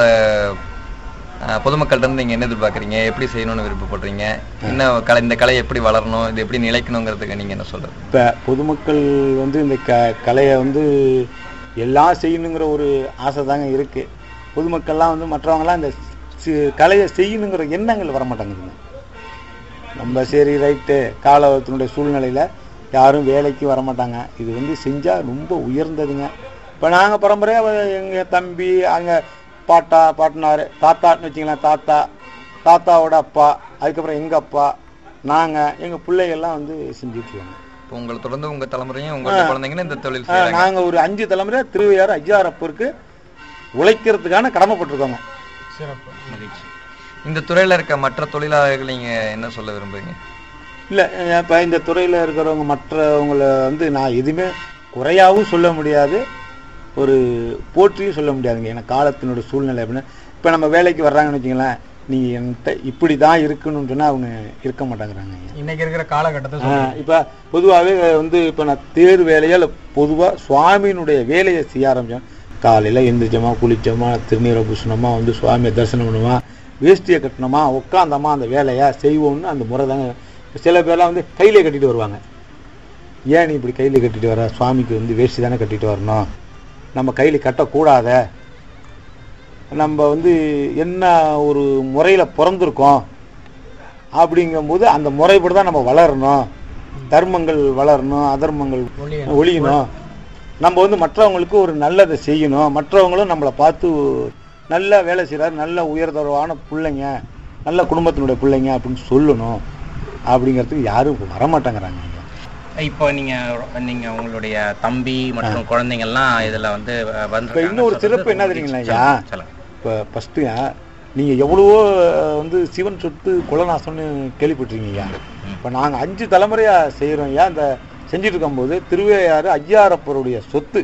பொதுமக்கள்கிட்ட இருந்து நீங்கள் என்ன எதிர்பார்க்குறீங்க? எப்படி செய்யணும்னு விருப்பப்படுறீங்க? இன்னும் இந்த கலை எப்படி வளரணும், இது எப்படி நிலைக்கணுங்கிறதுக்கு நீங்கள் என்ன சொல்கிறது? இப்போ பொதுமக்கள் வந்து இந்த கலையை வந்து எல்லாம் செய்யணுங்கிற ஒரு ஆசை தாங்க இருக்குது. பொதுமக்கள்லாம் வந்து மற்றவங்களாம் இந்த கலையை செய்யணுங்கிற எண்ணங்கள் வரமாட்டாங்குதுங்க. நம்ம சரி ரைட்டு காலத்தினுடைய சூழ்நிலையில் யாரும் வேலைக்கு வரமாட்டாங்க. இது வந்து செஞ்சால் ரொம்ப உயர்ந்ததுங்க. இப்போ நாங்கள் பரம்பரையாக எங்கள் தம்பி அங்கே பாட்டனார் தாத்தான்னு வச்சிங்களேன், தாத்தாவோட அப்பா, அதுக்கப்புறம் எங்கள் அப்பா, நாங்கள் எங்கள் பிள்ளைகள்லாம் வந்து செஞ்சுட்ருக்காங்க. இப்போ உங்களை தொடர்ந்து உங்கள் தலைமுறையும் உங்கள் குழந்தைங்களும் இந்த தொழில் செய்யறாங்க. நாங்கள் ஒரு 5 தலைமுறை திருவையாறு ஐயாரப்பருக்கு உழைக்கிறதுக்கான கடமைப்பட்டிருக்கோங்க. சிறப்பு, மகிழ்ச்சி. இந்த துறையில் இருக்க மற்ற தொழிலாளர்கள் நீங்கள் என்ன சொல்ல விரும்புறீங்க? இல்லை, இப்போ இந்த துறையில் இருக்கிறவங்க மற்றவங்களை வந்து நான் எதுவுமே குறையாகவும் சொல்ல முடியாது, ஒரு போற்றியும் சொல்ல முடியாதுங்க. ஏன்னா காலத்தினோட சூழ்நிலை அப்படின்னா இப்போ நம்ம வேலைக்கு வர்றாங்கன்னு வச்சிங்களேன், நீங்கள் என்கிட்ட இப்படி தான் இருக்கணும்னு சொன்னால் அவங்க இருக்க மாட்டேங்கிறாங்க இன்னைக்கு இருக்கிற காலகட்டத்தை. இப்போ பொதுவாகவே வந்து இப்போ நான் தேர் வேலையால் பொதுவாக சுவாமியினுடைய வேலையை செய்ய ஆரம்பித்தேன். காலையில் எந்திரிச்சோமா, குளித்தோமா, திருநீரை பூசணமா, வந்து சுவாமியை தரிசனம் பண்ணுமா, வேஷ்டியை கட்டணுமா, உட்காந்தோமா, அந்த வேலையை செய்வோம்னு அந்த முறை தாங்க. சில பேர்லாம் வந்து கையிலே கட்டிட்டு வருவாங்க. ஏன் நீ இப்படி கையில் கட்டிட்டு வர? சுவாமிக்கு வந்து வேஷ்டி தானே கட்டிட்டு வரணும், நம்ம கையில் கட்டக்கூடாத, நம்ம வந்து என்ன ஒரு முறையில் பிறந்திருக்கோம் அப்படிங்கும்போது அந்த முறைப்படி தான் நம்ம வளரணும், தர்மங்கள் வளரணும், அதர்மங்கள் ஒழியணும், நம்ம வந்து மற்றவங்களுக்கு ஒரு நல்லதை செய்யணும், மற்றவங்களும் நம்மளை பார்த்து நல்ல வேலை செய்கிறாரு, நல்ல உயர்தரவான பிள்ளைங்க, நல்ல குடும்பத்தினுடைய பிள்ளைங்க அப்படின்னு சொல்லணும் அப்படிங்கிறதுக்கு யாரும் வரமாட்டேங்கிறாங்க. இப்போ நீங்க உங்களுடைய தம்பி மற்றும் குழந்தைங்கள்லாம் இதுல வந்து இன்னொரு சிறப்பு என்ன தெரியுங்களா ஐயா? இப்போ ஃபர்ஸ்ட்டுங்க நீங்கள் எவ்வளவோ வந்து சிவன் சொத்து குலநாசம்னு கேள்விப்பட்டிருக்கீங்க. இப்போ நாங்கள் 5 தலைமுறையாக செய்கிறோம். ஐயா இந்த செஞ்சுட்டு இருக்கும்போது திருவையாறு ஐயாரப்பருடைய சொத்து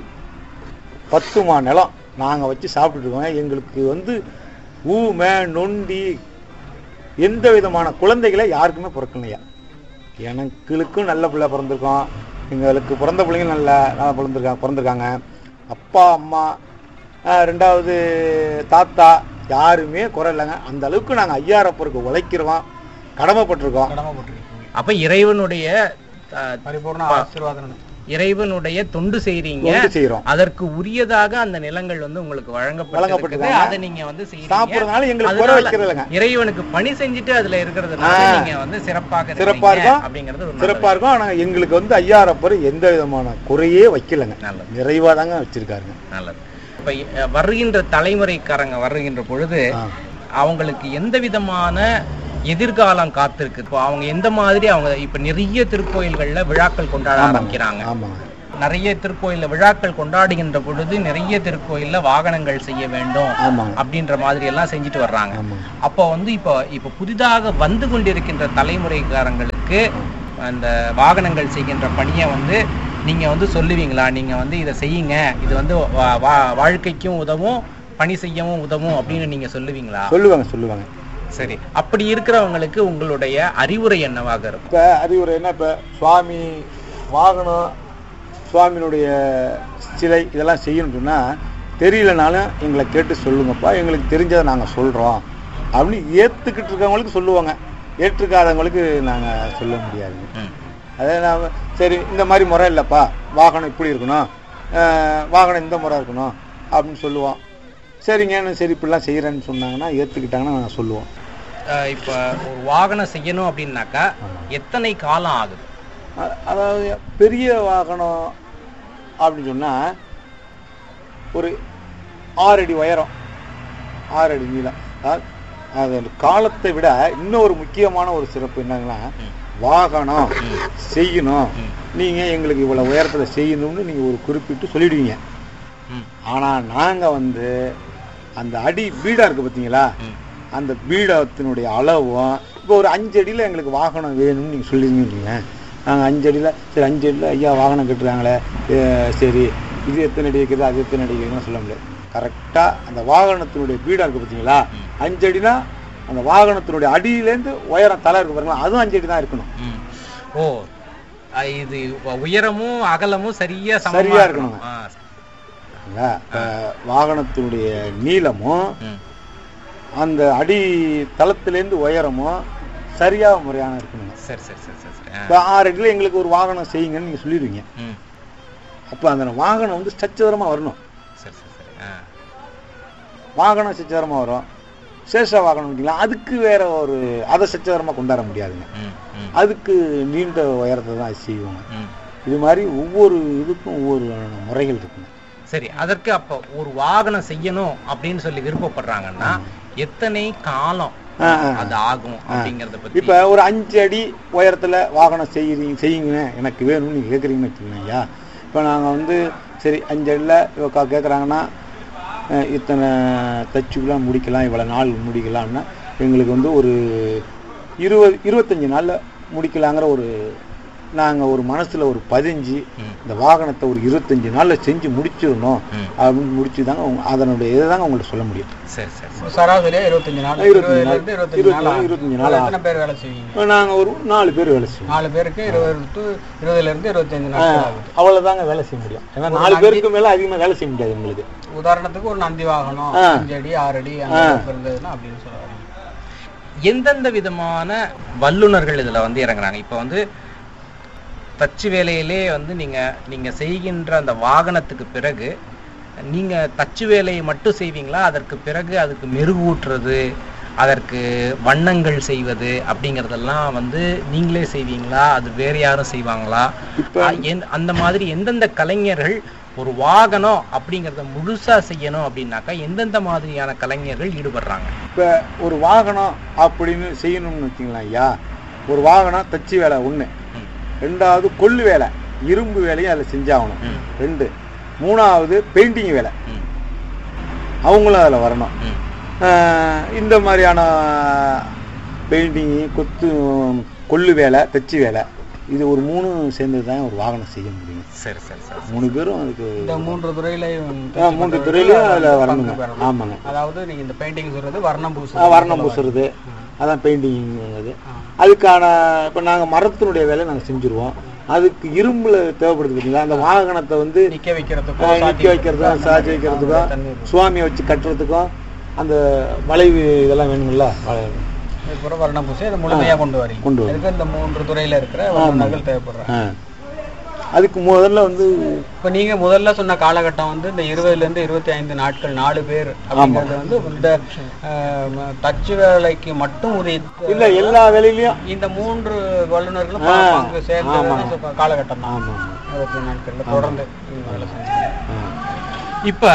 10 மா நிலம் நாங்கள் வச்சு சாப்பிட்டுட்டு இருக்கோம். எங்களுக்கு வந்து ஊமை நொண்டி எந்த விதமான குழந்தைகளை யாருக்குமே பிறக்கலையா. எனக்குளுக்கும் நல்ல பிள்ளை பிறந்திருக்கோம், எங்களுக்கு பிறந்த பிள்ளைங்க நல்லா பிறந்திருக்காங்க. அப்பா அம்மா 2வது தாத்தா யாருமே குறை இல்லைங்க. அந்த அளவுக்கு நாங்கள் ஐயாரப்பருக்கு உழைக்கிறோம், கடமைப்பட்டிருக்கோம். அப்ப இறைவனுடைய பரிபூர்ண ஆசீர்வாதம், இறைவனுடைய தொண்டு செய்றீங்க, அதற்கு உரியதாக அந்த நிலங்கள் வந்து உங்களுக்கு வழங்கப்பட்டிருக்கு. அதை நீங்க வந்து சாப்பிடுறதுனால எங்களுக்கு குறை வைக்கிறதுங்க. இறைவனுக்கு பணி செஞ்சுட்டு அதுல இருக்கிறதுனால நீங்க வந்து சிறப்பா இருக்கும் அப்படிங்கிறது சிறப்பா இருக்கும். ஆனா எங்களுக்கு வந்து ஐயாரப்பர் எந்த விதமான குறையே வைக்கலங்க, நிறைவா தாங்க வச்சிருக்காருங்க. நல்லது. இப்ப வருகின்ற தலைமுறைக்காரங்க வருகின்ற பொழுது அவங்களுக்கு எந்த விதமான எதிர்காலம் காத்திருக்கு? இப்போ அவங்க எந்த மாதிரி அவங்க இப்ப நிறைய திருக்கோயில்கள்ல விழாக்கள் கொண்டாட ஆரம்பிக்கிறாங்க. நிறைய திருக்கோயில்ல விழாக்கள் கொண்டாடுகின்ற பொழுது நிறைய திருக்கோயில்ல வாகனங்கள் செய்ய வேண்டும் அப்படின்ற மாதிரி எல்லாம் செஞ்சுட்டு வர்றாங்க. அப்போ வந்து இப்ப புதிதாக வந்து கொண்டிருக்கின்ற தலைமுறைக்காரங்களுக்கு அந்த வாகனங்கள் செய்கின்ற பணியை வந்து நீங்க வந்து சொல்லுவீங்களா? நீங்க வந்து இதை செய்யுங்க, இது வந்து வாழ்க்கைக்கும் உதவும், பணி செய்யவும் உதவும் அப்படின்னு நீங்க சொல்லுவீங்களா? சொல்லுவாங்க. சரி, அப்படி இருக்கிறவங்களுக்கு உங்களுடைய அறிவுரை என்னவாக இருக்கும்? இப்போ அறிவுரை என்ன, இப்போ சுவாமி வாகனம், சுவாமியினுடைய சிலை இதெல்லாம் செய்யணும்னு சொன்னால் தெரியலனாலும் எங்களை கேட்டு சொல்லுங்கப்பா, எங்களுக்கு தெரிஞ்சதை நாங்கள் சொல்கிறோம் அப்படின்னு ஏற்றுக்கிட்டு இருக்கவங்களுக்கு சொல்லுவாங்க. ஏற்றுக்காதவங்களுக்கு நாங்கள் சொல்ல முடியாதுங்க. அதே நான் சரி இந்த மாதிரி முறை இல்லைப்பா, வாகனம் இப்படி இருக்கணும், வாகனம் இந்த முறை இருக்கணும் அப்படின்னு சொல்லுவோம். சரிங்க சரி இப்படிலாம் செய்யறேன்னு சொன்னாங்கன்னா ஏத்துக்கிட்டாங்கன்னா நாங்கள் சொல்லுவோம். இப்ப ஒரு வாகனம் செய்யணும் அப்படின்னாக்கா எத்தனை காலம் ஆகுது? அதாவது பெரிய வாகனம் அப்படின்னு சொன்னா ஒரு 6 அடி உயரம் 6 அடி நீளம். அது காலத்தை விட இன்னொரு முக்கியமான ஒரு சிறப்பு என்னன்னா, வாகனம் செய்யணும் நீங்க எங்களுக்கு இவ்வளவு உயரத்துல செய்யணும்னு நீங்க ஒரு குறிப்பிட்டு சொல்லிடுவீங்க. ஆனா நாங்க வந்து அந்த அடி பீடா இருக்கு பாத்தீங்களா, அந்த பீடத்தினுடைய அளவும் இப்போ ஒரு 5 அடியில எங்களுக்கு வாகனம் வேணும்னு நீங்க சொல்லிருக்கீங்க. நாங்கள் 5 அடியில் சரி 5 அடியில் ஐயா வாகனம் கட்டுறாங்களே சரி இது எத்தனை அடி வைக்கிறது அது எத்தனை அடி வைக்கிறதுன்னு சொல்ல முடியாது. கரெக்டாக அந்த வாகனத்தினுடைய பீடா இருக்கு பார்த்தீங்களா, 5 அடினா அந்த வாகனத்தினுடைய அடியிலேருந்து உயரம் தலை இருக்கு பாருங்களா, அதுவும் 5 அடி தான் இருக்கணும். ஓ, இது உயரமும் அகலமும் சரியா இருக்கணும். வாகனத்தினுடைய நீளமும் அந்த அடி தளத்திலேருந்து உயரமும் சரியா முறையான இருக்கணும். சரி சரி சரி சரி. 6 அடியில் எங்களுக்கு ஒரு வாகனம் செய்யுங்கன்னு நீங்க சொல்லிடுவீங்க. அப்போ அந்த வாகனம் வந்து ஸ்ட்ரக்சரமா வரணும். சரி சரி சரி. வாகனம் ஸ்ட்ரக்சரமா வரும். சேஷ வாகனம் அதுக்கு வேற ஒரு அதை ஸ்ட்ரக்சரமா கொண்டாட முடியாதுங்க. அதுக்கு நீண்ட உயரத்தை தான் செய்வாங்க. இது மாதிரி ஒவ்வொரு இதுக்கும் ஒவ்வொரு முறைகள் இருக்குங்க. சரி, அதற்கு அப்ப ஒரு வாகனம் செய்யணும் அப்படின்னு சொல்லி விருப்பப்படுறாங்கன்னா எத்தனை காலம் அது ஆகும் அப்படிங்கறத பத்தி. இப்ப ஒரு 5 அடி உயரத்துல வாகனம் செய்யுங்க எனக்கு வேணும்னு நீங்க கேக்குறீங்கன்னு வச்சுக்கோங்க ஐயா. இப்ப நாங்க வந்து சரி 5 அடியில கேக்குறாங்கன்னா இத்தனை தச்சுக்குள்ள முடிக்கலாம், இவ்வளவு நாள் முடிக்கலாம்னா எங்களுக்கு வந்து ஒரு 25 நாள்ல முடிக்கலாங்கிற ஒரு நாங்க ஒரு மனசுல ஒரு 15 இந்த வாகனத்தை ஒரு 25 நாள்ல செஞ்சு முடிச்சிடணும் அப்படின்னு முடிச்சுதாங்க அதனுடைய இதுதாங்க உங்களுக்கு சொல்ல முடியும். சரி சரி. சராசரியா 25 நாள். 25 நாள். எத்தனை பேர் வேலை செய்வீங்க? நாங்க ஒரு 4 பேர் வேலை செய்வோம். 4 பேருக்கு 20 இருந்து 25 நாள் அவ்வளவுதாங்க வேலை செய்ய முடியும். ஏன்னா 4 பேருக்கு மேல அதிகமா வேலை செய்ய முடியாது உங்களுக்கு. உதாரணத்துக்கு ஒரு நந்தி வாகனம் 5 அடி 6 அடி இருந்ததுன்னா அப்படின்னு சொல்லுவாங்க. எந்தெந்த விதமான வல்லுநர்கள் இதுல வந்து இறங்குறாங்க? இப்ப வந்து தச்சு வேலையிலே வந்து நீங்க செய்கின்ற அந்த வாகனத்துக்கு பிறகு நீங்க தச்சு வேலையை மட்டும் செய்வீங்களா? அதற்கு பிறகு அதுக்கு மெருகூட்டுறது, அதற்கு வண்ணங்கள் செய்வது அப்படிங்கறதெல்லாம் வந்து நீங்களே செய்வீங்களா? அது வேற யாரும் செய்வாங்களா? அந்த மாதிரி எந்தெந்த கலைஞர்கள் ஒரு வாகனம் அப்படிங்கறத முழுசா செய்யணும் அப்படின்னாக்கா எந்தெந்த மாதிரியான கலைஞர்கள் ஈடுபடுறாங்க? இப்ப ஒரு வாகனம் அப்படின்னு செய்யணும்னு வச்சுங்களா ஐயா, ஒரு வாகனம் தச்சு வேலை ஒண்ணு, 2வது கொள்ளு வேலை இரும்பு வேலையும் அதில் செஞ்சாகணும் 2, 3வது பெயிண்டிங் வேலை அவங்களும் அதில் வரணும். இந்த மாதிரியான பெயிண்டிங் கொள்ளு வேலை தச்சு வேலை இது ஒரு 3 சேர்ந்து தான் ஒரு வாகனம் செய்ய முடியும். சரி சரி சரி. 3 பேரும் அதுக்கு இந்த 3 துறையிலையும் 3 துறையிலையும் அதில் வரணுங்க. ஆமாங்க. அதாவது நீங்க இந்த பெயிண்டிங் சொல்றது வர்ணம் பூசுறது அதான் பெயிண்டிங். அதுக்கான இப்போ நாங்கள் மரத்தினுடைய வேலை நாங்கள் செஞ்சுருவோம். அதுக்கு இரும்புல தேவைப்படுது பார்த்தீங்களா, அந்த வாகனத்தை வந்து நிற்க வைக்கிறதுக்கும் சாட்சி வைக்கிறதுக்கும் சுவாமியை வச்சு கட்டுறதுக்கும் அந்த வளைவு இதெல்லாம் வேணுங்களா, வர்ணம் பூசி அதை முழுமையாக கொண்டு வரீங்க. இந்த 3 துறையில இருக்கிற வர்ணங்கள் தேவைப்படுறாங்க. அதுக்கு முதல்ல வந்து இப்போ நீங்க முதல்ல சொன்ன காலகட்டம் வந்து இந்த 20 இருந்து 25 நாட்கள் 4 பேர் அப்படிங்கிறது வந்து இந்த தச்சு வேலைக்கு மட்டும் இல்ல எல்லா வேலையிலயும் இந்த 3 வல்லுநர்களும் அங்கு சேர்ந்த காலகட்டம் தான். 25 நாட்கள்ல தொடர்ந்து வேலை செஞ்சாங்க. இப்ப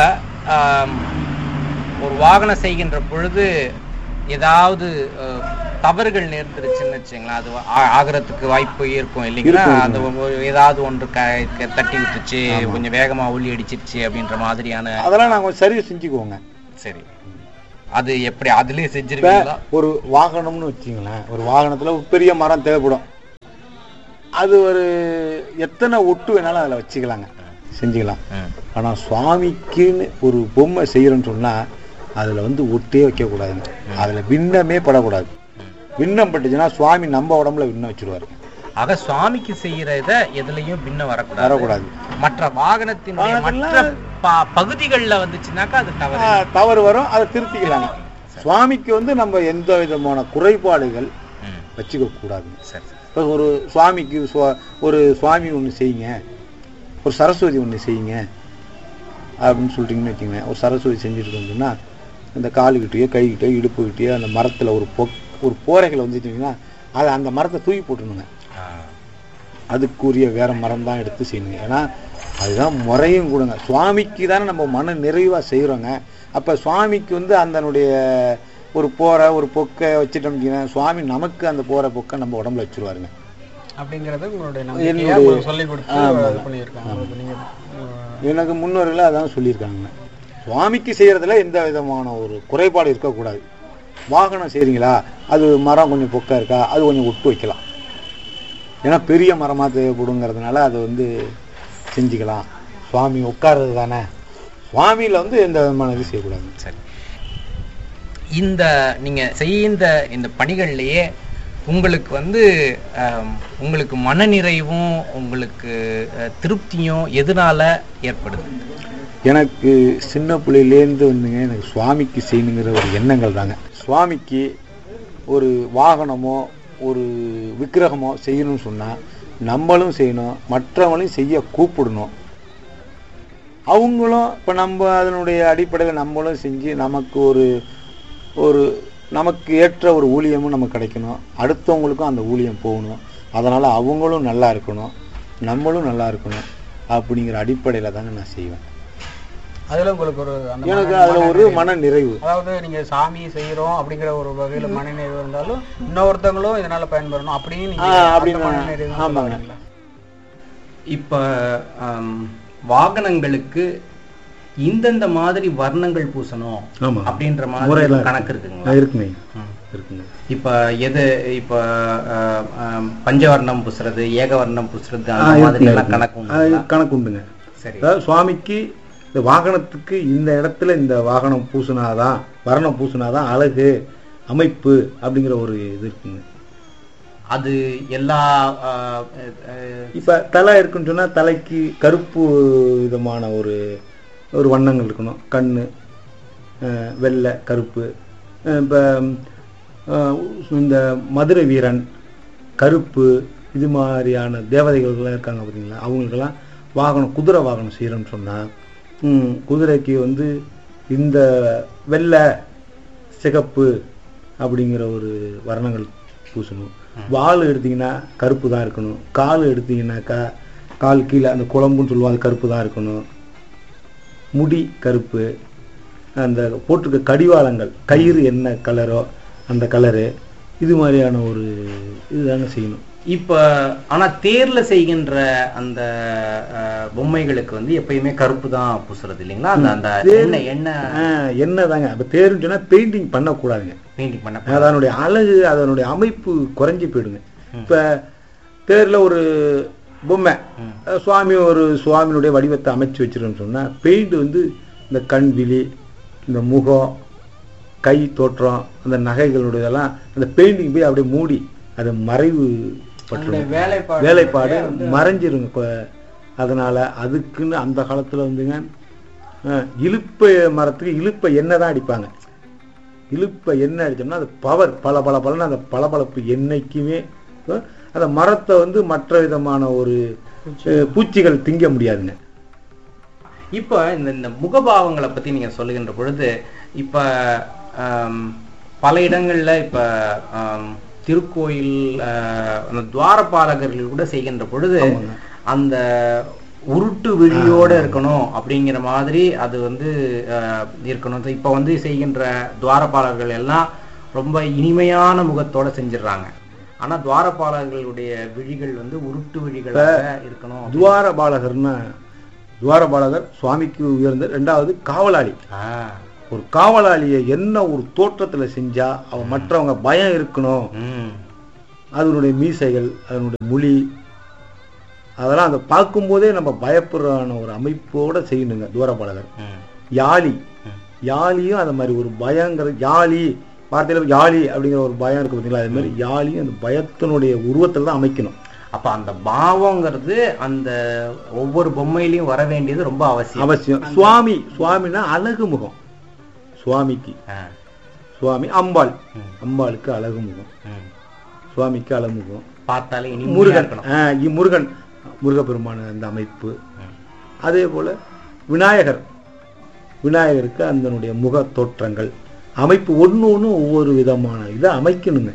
ஒரு வாகனம் செய்கின்ற பொழுது ஏதாவது தவறுகள் நேர்ந்துருச்சுன்னு வச்சுங்களா, அது ஆகிறதுக்கு வாய்ப்பு இருக்கும் இல்லைங்களா? அந்த ஏதாவது ஒன்று தட்டி விட்டுச்சு, கொஞ்சம் வேகமா ஒளி அடிச்சிருச்சு அப்படின்ற மாதிரியான அதெல்லாம் நாங்க சரி செஞ்சுக்குவோங்க. சரி, அது எப்படி அதுலயே செஞ்சிருக்கீங்களா? ஒரு வாகனம்னு வச்சுங்களேன், ஒரு வாகனத்துல பெரிய மரம் தேவைப்படும், அது ஒரு எத்தனை ஒட்டு வேணாலும் அதுல வச்சுக்கலாங்க, செஞ்சுக்கலாம். ஆனா சுவாமிக்குன்னு ஒரு பொம்மை செய்யறோம்னு சொன்னா அதுல வந்து ஒட்டே வைக்க கூடாதுங்க, அதுல பின்னமே படக்கூடாது. பின்னம் பட்டுச்சுன்னா சுவாமி நம்ம உடம்புல பின்னம் வச்சிருவாரு. ஆக சுவாமிக்கு செய்யறத எதுலயும் பின்னம் வரக்கூடாது. மற்ற வாகனத்தினுடைய மற்ற பகுதிகளில் வந்துச்சுன்னாக்கா அது தவறு வரும், அதை திருத்திக்கலாங்க. சுவாமிக்கு வந்து நம்ம எந்த விதமான குறைபாடுகள் வச்சுக்க கூடாது. இப்போ ஒரு சுவாமிக்கு ஒரு சுவாமி ஒன்று செய்யுங்க, ஒரு சரஸ்வதி ஒன்று செய்யுங்க, அப்படின்னு சொல்லிட்டீங்கன்னு வச்சுக்கோங்க. ஒரு சரஸ்வதி செஞ்சுருக்கோம்னா இந்த காலுக்கிட்டேயோ கைக்கிட்டேயோ இடுப்புக்கிட்டேயோ அந்த மரத்தில் ஒரு போரைகளை வந்துட்டீங்கன்னா அதை அந்த மரத்தை தூக்கி போட்டுருணுங்க. அதுக்குரிய வேற மரம் தான் எடுத்து செய்யணுங்க. ஏன்னா அதுதான் முறையும் கூடங்க. சுவாமிக்கு தானே நம்ம மன நிறைவாக செய்கிறோங்க. அப்போ சுவாமிக்கு வந்து அதனுடைய ஒரு போரை ஒரு பொக்கை வச்சுட்டோம்னா சுவாமி நமக்கு அந்த போரை பொக்கை நம்ம உடம்புல வச்சுருவாருங்க அப்படிங்கிறது எனக்கு முன்னோர்களே அதான் சொல்லியிருக்காங்க. சுவாமிக்கு செய்யறதுல எந்த விதமான ஒரு குறைபாடு இருக்கக்கூடாது. வாகனம் செய்றீங்களா, அது மரம் கொஞ்சம் பொக்கா இருக்கா, அது கொஞ்சம் ஒட்டு வைக்கலாம். ஏன்னா பெரிய மரமாக தேவைப்படுங்கிறதுனால அதை வந்து செஞ்சுக்கலாம். சுவாமி உட்கார்றது தானே, சுவாமியில் வந்து எந்த விதமான இது செய்யக்கூடாது. சரி, இந்த நீங்க செய்த இந்த பணிகள்லயே உங்களுக்கு வந்து உங்களுக்கு மனநிறைவும் உங்களுக்கு திருப்தியும் எதனால ஏற்படுது? எனக்கு சின்ன பிள்ளையிலேருந்து வந்துங்க எனக்கு சுவாமிக்கு செய்யணுங்கிற ஒரு எண்ணங்கள் தாங்க. சுவாமிக்கு ஒரு வாகனமோ ஒரு விக்கிரகமோ செய்யணும்னு சொன்னால் நம்மளும் செய்யணும், மற்றவங்களையும் செய்ய கூப்பிடணும். அவங்களும் இப்போ நம்ம அதனுடைய அடிப்படையில் நம்மளும் செஞ்சு நமக்கு ஒரு நமக்கு ஏற்ற ஒரு ஊழியமும் நமக்கு கிடைக்கணும், அடுத்தவங்களுக்கும் அந்த ஊழியம் போகணும். அதனால் அவங்களும் நல்லா இருக்கணும், நம்மளும் நல்லா இருக்கணும் அப்படிங்கிற அடிப்படையில் தாங்க நான் செய்வேன். அதில் உங்களுக்கு எனக்கு அதில் ஒரு மன நிறைவு. அதாவது நீங்கள் சாமி செய்கிறோம் அப்படிங்கிற ஒரு வகையில் மன நிறைவு இருந்தாலும் இன்னொருத்தவங்களும் இதனால் பயன்பெறணும் அப்படின்னு. ஆமாங்க. இப்போ வாகனங்களுக்கு இந்தந்த மாதிரி வர்ணங்கள் பூசணும் அப்படின்ற மாதிரி கணக்கு இருக்குங்களா? இருக்குங்க. இப்ப எது இப்ப பஞ்சவர்ணம் பூசுறது, ஏகவர்ணம் பூசுறது, அந்த மாதிரி எல்லாம் கணக்கு உண்டுங்க. சரி, அதாவது சுவாமிக்கு இந்த வாகனத்துக்கு இந்த இடத்துல இந்த வாகனம் பூசினாதான், வர்ணம் பூசினாதான் அழகு அமைப்பு அப்படிங்கிற ஒரு இது இருக்குங்க. அது எல்லா இப்ப தலை இருக்குன்னு சொன்னா தலைக்கு கருப்பு விதமான ஒரு வண்ணங்கள் இருக்கணும். கண்ணு வெள்ளை கருப்பு. இப்போ இந்த மதுரை வீரன் கருப்பு, இது மாதிரியான தேவதைகள்லாம் இருக்காங்க பார்த்தீங்களா, அவங்களுக்கெல்லாம் வாகனம் குதிரை வாகனம் செய்யறோம்னு சொன்னால் குதிரைக்கு வந்து இந்த வெள்ளை சிகப்பு அப்படிங்கிற ஒரு வர்ணங்கள் பூசணும். வால் எடுத்தீங்கன்னா கருப்பு தான் இருக்கணும். கால் எடுத்தீங்கன்னாக்கா கால் கீழே அந்த குழம்புன்னு சொல்லுவோம், அது கருப்பு தான் இருக்கணும். முடி கருப்பு, அந்த போட்டிருக்க கடிவாளங்கள் கயிறு என்ன கலரோ அந்த கலரு, இது மாதிரியான ஒரு இதுதாங்க செய்யணும். இப்ப ஆனா தேர்ல செய்கின்ற அந்த பொம்மைகளுக்கு வந்து எப்பயுமே கருப்பு தான் பூசுறது இல்லைங்களா? அந்த எண்ணெய் தாங்க. அப்ப தேர்ன்னு சொன்னா பெயிண்டிங் பண்ணக்கூடாதுங்க. பெயிண்டிங் பண்ண அதனுடைய அழகு அதனுடைய அமைப்பு குறைஞ்சி போயிடுங்க. இப்ப தேர்ல ஒரு பொம்மை சுவாமியினுடைய வடிவத்தை அமைச்சு வச்சிருக்கோம்னு சொன்னா பெயிண்ட் வந்து இந்த கண் விழி, இந்த முகம், கை தோற்றம், அந்த நகைகளுடையதெல்லாம் அந்த பெயிண்டிங் போய் அப்படியே மூடி அதை மறைவு வேலைப்பாடு மறைஞ்சிருங்க. அதனால அதுக்குன்னு அந்த காலத்துல வந்துங்க இழுப்ப மரத்துக்கு இழுப்ப எண்ணெய் தான் அடிப்பாங்க. இழுப்ப எண்ணெய் அடிச்சோம்னா அது பவர் பல அந்த பளபளப்பு என்னைக்குமே அந்த மரத்தை வந்து மற்ற விதமான ஒரு பூச்சிகள் திங்க முடியாதுங்க. இப்ப இந்த முகபாவங்களை பத்தி நீங்க சொல்லுகின்ற பொழுது இப்ப பல இடங்கள்ல இப்ப திருக்கோயில் அந்த துவாரபாலகர்கள் கூட செய்கின்ற பொழுது அந்த உருட்டு விழியோட இருக்கணும் அப்படிங்கிற மாதிரி அது வந்து இருக்கணும். இப்ப வந்து செய்கின்ற துவாரபாலர்கள் எல்லாம் ரொம்ப இனிமையான முகத்தோட செஞ்சிடறாங்க. ஆனா துவாரபாலர்களுடைய விழிகள் வந்து உருட்டு விழிகளாக இருக்கணும். துவாரபாலகர் சுவாமிக்கு உயர்ந்த. ரெண்டாவது காவலாளி. ஒரு காவலாளியை என்ன ஒரு தோற்றத்துல செஞ்சா அவன் மற்றவங்க பயம் இருக்கணும். அதனுடைய மீசைகள், அதனுடைய மொழி, அதெல்லாம் அதை பார்க்கும் போதே நம்ம பயப்படுறான ஒரு அமைப்போட செய்யணுங்க துவாரபாலகர். யாழியும் அது மாதிரி ஒரு பயங்கிற யாழி வார்த்தையில யாழி அப்படிங்கிற ஒரு பயம் இருக்கு பார்த்தீங்களா, அது மாதிரி யாழியும் அந்த பயத்தினுடைய உருவத்தில் தான் அமைக்கணும். அப்ப அந்த பாவங்கிறது அந்த ஒவ்வொரு பொம்மையிலையும் வர வேண்டியது ரொம்ப அவசியம். சுவாமினா அழகு முகம். சுவாமி அம்பாளுக்கு அழகு முகம், சுவாமிக்கு அழகு முகம். பார்த்தாலே முருகன் முருகப்பெருமான அந்த அமைப்பு. அதே போல விநாயகர் விநாயகருக்கு அதனுடைய முக தோற்றங்கள் அமைப்பு ஒன்று ஒவ்வொரு விதமான இதை அமைக்கணுங்க.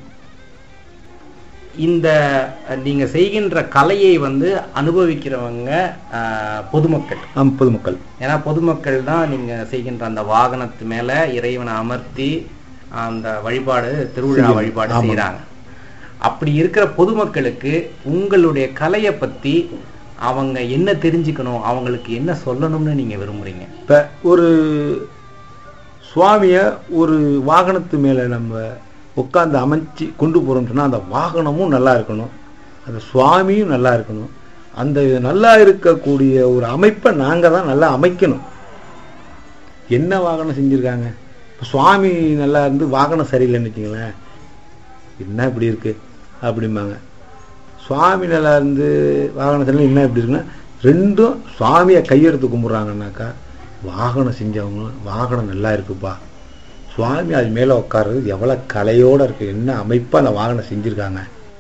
இந்த நீங்க செய்கின்ற கலையை வந்து அனுபவிக்கிறவங்க பொதுமக்கள். பொதுமக்கள். ஏன்னா பொதுமக்கள் தான் நீங்க செய்கின்ற அந்த வாகனத்து மேல இறைவனை அமர்த்தி அந்த வழிபாடு, திருவிழா வழிபாடு செய்யறாங்க. அப்படி இருக்கிற பொதுமக்களுக்கு உங்களுடைய கலையை பத்தி அவங்க என்ன தெரிஞ்சுக்கணும், அவங்களுக்கு என்ன சொல்லணும்னு நீங்க விரும்புறீங்க? இப்ப ஒரு சுவாமிய ஒரு வாகனத்து மேல நம்ம உட்காந்து அமைச்சு கொண்டு போறோம்னு சொன்னா அந்த வாகனமும் நல்லா இருக்கணும், அந்த சுவாமியும் நல்லா இருக்கணும். அந்த நல்லா இருக்கக்கூடிய ஒரு அமைப்பை நாங்க தான் நல்லா அமைக்கணும். என்ன வாகனம் செஞ்சிருக்காங்க, சுவாமி நல்லா இருந்து வாகனம் சரியில்லைன்னு வச்சுங்களேன், என்ன இப்படி இருக்கு அப்படிம்பாங்க. சுவாமி நல்லா இருந்து வாகனம் சரியில்லை என்ன இப்படி இருக்குன்னா, ரெண்டும் சுவாமியை கையெடுத்து கும்பிட்றாங்கன்னாக்கா வாகனம் செஞ்சவங்களும் வாகனம் நல்லா இருக்குப்பா, சுவாமி அது மேலே உட்கார்றது எவ்வளோ கலையோடு இருக்கு, என்ன அமைப்பாக அந்த வாகனம் செஞ்சுருக்காங்க.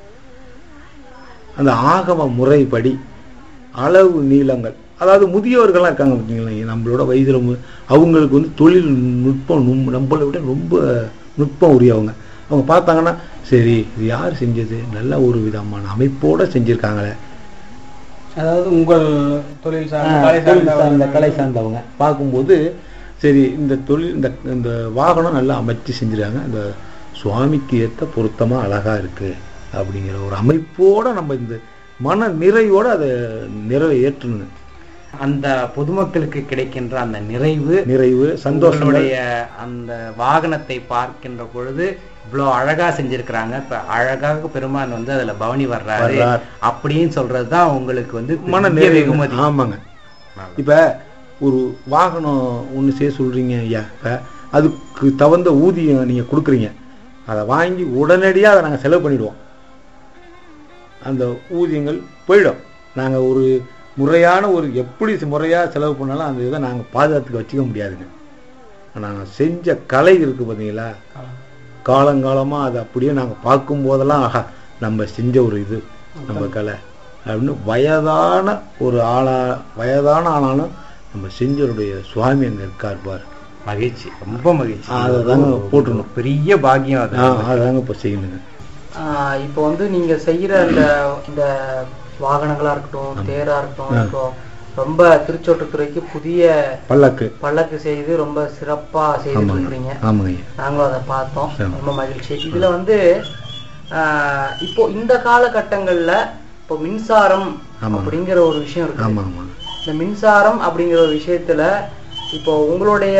அந்த ஆகம முறைப்படி அளவு நீளங்கள், அதாவது முதியோர்கள்லாம் இருக்காங்க பார்த்தீங்களா, நம்மளோட வயதில் அவங்களுக்கு வந்து தொழில் நுட்பம் நம்மளை விட ரொம்ப நுட்பம் உரியவங்க. அவங்க பார்த்தாங்கன்னா சரி இது யார் செஞ்சது, நல்ல ஒரு விதமான அமைப்போடு செஞ்சுருக்காங்களே. அதாவது உங்கள் தொழில் சார்ந்த கலை சார்ந்தவங்க பார்க்கும்போது சரி இந்த தொழில் இந்த வாகனம் நல்லா அமைச்சு செஞ்சுருக்காங்க, அந்த சுவாமிக்கு ஏற்ற பொருத்தமாக அழகாக இருக்குது அப்படிங்கிற ஒரு அமைப்போடு நம்ம இந்த மன நிறைவோடு அதை நிறைவேற்றணும். அந்த பொதுமக்களுக்கு கிடைக்கின்ற அந்த நிறைவு சந்தோஷமுடைய அந்த வாகனத்தை பார்க்கின்ற பொழுது இவ்வளவு அழகா செஞ்சிருக்கிறாங்க, இப்ப அழகாக பெருமான் வந்து அதுல பவனி வர்றாரு அப்படின்னு சொல்றதுதான் உங்களுக்கு வந்து மன நிறைவு. ஆமாங்க. இப்ப ஒரு வாகனம் ஒண்ணு செய்ய சொல்றீங்க ஐயா, இப்ப அதுக்கு தகுந்த ஊதியம் நீங்க கொடுக்குறீங்க, அதை வாங்கி உடனடியா அதை நாங்க செலவு பண்ணிடுவோம், அந்த ஊதியங்கள் போயிடும். நாங்க ஒரு முறையான ஒரு எப்படி முறையா செலவு பண்ணாலும் அந்த இதை நாங்க பாதுகாத்துக்க வச்சுக்க முடியாதுங்க. நாங்க செஞ்ச கலை இருக்கு பார்த்தீங்களா, காலங்காலமா அதை அப்படியே நாங்க பார்க்கும் போதெல்லாம் ஆஹா நம்ம செஞ்ச ஒரு இது நம்ம கலை அப்படின்னு வயதான ஒரு ஆனாலும் நம்ம செஞ்சவருடைய சுவாமி அங்க இருக்கார் பார், மகிழ்ச்சி, ரொம்ப மகிழ்ச்சி. அதை தாங்க போட்டுணும், பெரிய பாக்கியம். அதாங்க இப்போ செய்யணுங்க. இப்போ வந்து நீங்க செய்யற இந்த வாகனங்களா இருக்கட்டும், தேரா இருக்கட்டும், இப்போ ரொம்ப திருச்சோற்றுத்துறைக்கு புதிய பல்லக்கு செய்து ரொம்ப சிறப்பா செய்து இருக்கிறீங்க. நாங்களும் அதை பார்த்தோம், ரொம்ப மகிழ்ச்சி. இதுல வந்து இப்போ இந்த காலகட்டங்கள்ல இப்போ மின்சாரம் அப்படிங்கிற ஒரு விஷயம் இருக்கு. இந்த மின்சாரம் அப்படிங்கிற ஒரு விஷயத்துல இப்போ உங்களுடைய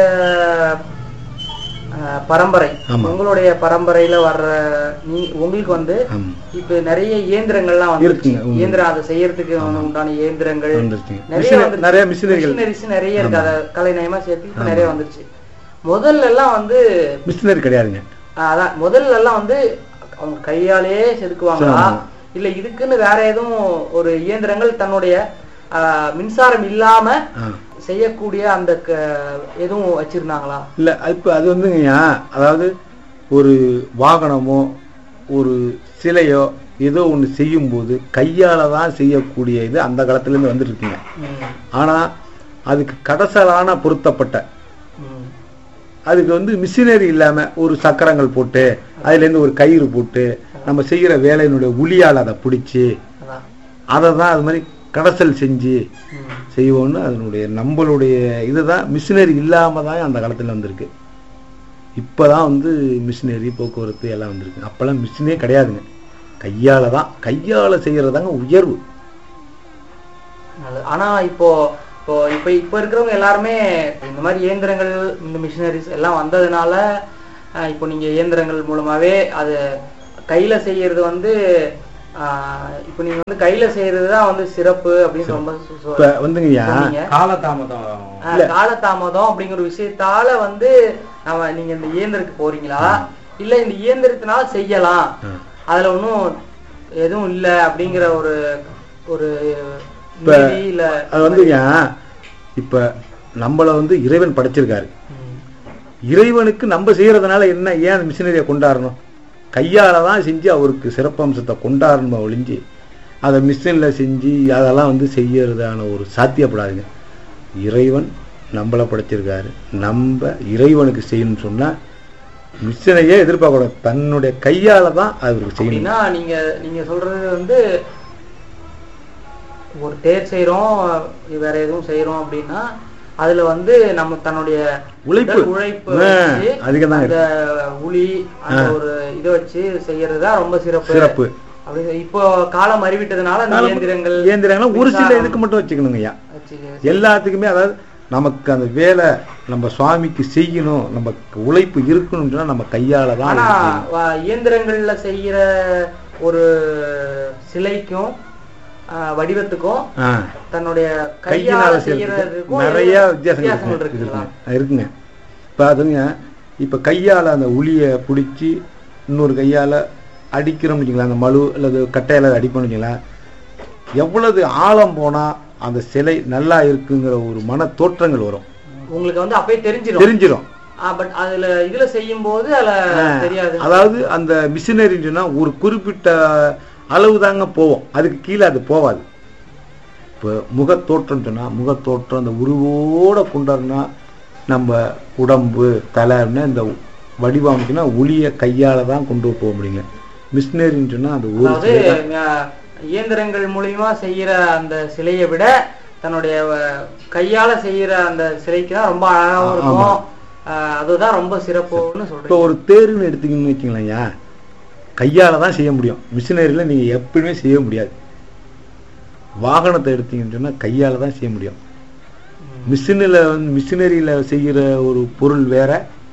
பரம்பரையில வர்ற உங்களுக்கு வந்து இப்ப நிறைய இயந்திரங்கள்லாம் வந்து இயந்திரம் அதை செய்யறதுக்கு உண்டான இயந்திரங்கள் நிறைய மிஷினரிஸ் நிறைய இருக்கு, அதை கலைநயமா சேர்த்து நிறைய வந்துருச்சு. முதல்ல எல்லாம் வந்து மிஷினரி கிடையாதுங்க. அதான் முதல்ல எல்லாம் வந்து அவங்க கையாலேயே செதுக்குவாங்களா, இல்ல இதுக்குன்னு வேற எதுவும் ஒரு இயந்திரங்கள் தன்னுடைய மின்சாரம் இல்லாம செய்யக்கூடிய அந்த எதுவும் வச்சிருந்தாங்களா? இல்ல இப்ப அது வந்துங்கய்யா, அதாவது ஒரு வாகனமோ ஒரு சிலையோ ஏதோ ஒண்ணு செய்யும் போது கையால தான் செய்யக்கூடிய இது அந்த காலத்துல இருந்து வந்துருக்குங்க. ஆனா அதுக்கு கடைசலான பொருத்தப்பட்ட அதுக்கு வந்து மிஷினரி இல்லாம ஒரு சக்கரங்கள் போட்டு அதுல இருந்து ஒரு கயிறு போட்டு நம்ம செய்யற வேலையினுடைய உளியால் அதை பிடிச்சி அதை தான் அது மாதிரி கடைசல் செஞ்சு செய்வோம்னு அதனுடைய நம்மளுடைய இதுதான் மிஷினரி இல்லாம தான் அந்த காலத்துல வந்திருக்கு. இப்பதான் வந்து மிஷினரி போக்குவரத்து எல்லாம் வந்திருக்கு. அப்பெல்லாம் மிஷினே கிடையாதுங்க, கையால செய்யறதாங்க உயர்வு. ஆனா இப்போ இருக்கிறவங்க எல்லாருமே இந்த மாதிரி இயந்திரங்கள் இந்த மிஷினரிஸ் எல்லாம் வந்ததுனால இப்போ நீங்க இயந்திரங்கள் மூலமாவே அது கையில செய்யறது வந்து இப்ப நீங்க வந்து கையில செய்யறதுதான் வந்து சிறப்பு அப்படின்னு ரொம்ப காலதாமதம் அப்படிங்கிற விஷயத்தால வந்து நீங்க இந்த இயந்திரத்துக்கு போறீங்களா, இல்ல இந்த இயந்திரத்தினால செய்யலாம் அதுல ஒன்னும் எதுவும் இல்ல அப்படிங்கிற ஒரு அது வந்துங்க. இப்ப நம்மள வந்து இறைவன் படைச்சிருக்காரு, இறைவனுக்கு நம்ம செய்யறதுனால என்ன, ஏன் மிஷினரியை கொண்டாடணும்? கையால தான் செஞ்சு அவருக்கு சிறப்பம்சத்தை கொண்டாடணும் ஒழிஞ்சு அதை மிஷின்ல செஞ்சு அதெல்லாம் வந்து செய்யறதான ஒரு சாத்தியப்படாதுங்க. இறைவன் நம்மளை படைச்சிருக்காரு. நம்ம இறைவனுக்கு செய்யணும்னு சொன்னா மிஷினையே எதிர்பார்க்கணும், தன்னுடைய கையால தான் அவருக்கு செய்யணும். நீங்க சொல்றது வந்து ஒரு தேர் செய்யறோம், வேற எதுவும் செய்யறோம் அப்படின்னா அதுல வந்து நம்ம தன்னுடைய உழைப்பு அதிகம் தான், அந்த உளி அந்த ஒரு இதை வச்சு செய்யறதுதான் ரொம்ப சிறப்பு. அப்படி இப்போ காலம் அறிவிட்டதுனால இயந்திரங்கள் ஒரு சில இதுக்கு மட்டும் வச்சுக்கணுங்க ஐயா. எல்லாத்துக்குமே அதாவது நமக்கு அந்த வேலை நம்ம சுவாமிக்கு செய்யணும், நமக்கு உழைப்பு இருக்கணும்னு சொன்னா நம்ம கையால தான். இயந்திரங்கள்ல செய்யற ஒரு சிலைக்கும் வடிவத்துக்கும் தன்னுடைய கையால செய்யறதுக்கும் நிறைய வித்தியாசங்கள் இருக்குங்க. இப்ப அதுங்க இப்ப கையால அந்த உளிய பிடிச்சி இன்னொரு கையால அடிக்கிறோம்னு வச்சுக்கலாம், அந்த மழு அல்லது கட்டையால அடிப்போம்னு வச்சுக்கலாம், எவ்வளவு ஆழம் போனா அந்த சிலை நல்லா இருக்குங்கிற ஒரு மன தோற்றங்கள் வரும் உங்களுக்கு வந்து அப்பயே தெரிஞ்சிடும். பட் அதுல இதுல செய்யும் போது தெரியாது. அதாவது அந்த மிஷினரின்னு சொன்னா ஒரு குறிப்பிட்ட அளவு தாங்க போவோம், அதுக்கு கீழே அது போவாது. இப்போ முகத்தோற்றம் சொன்னா முகத்தோற்றம் அந்த உருவோட கொண்டாடுனா நம்ம உடம்பு தலைன்னா இந்த வடிவமைச்சுன்னா ஒளிய கையால தான் கொண்டு போக முடியுங்க. மிஷினரின்னு சொன்னா அது ஒரு இயந்திரங்கள் மூலியமா செய்யற அந்த சிலையை விட தன்னுடைய கையால செய்யற அந்த சிலைக்கு தான் ரொம்ப அழகாவும் இருக்கும், அதுதான் ரொம்ப சிறப்புன்னு சொல்றேன். இப்போ ஒரு தேர்ன்னு எடுத்தீங்கன்னு வச்சுங்களேன், கையால தான் செய்ய முடியும், மிஷினரியில நீங்க எப்பவுமே செய்ய முடியாது. வாகனத்தை எடுத்தீங்கன்னு சொன்னா கையால தான் செய்ய முடியும். மிஷினரியில செய்யற ஒரு பொருள் வேற,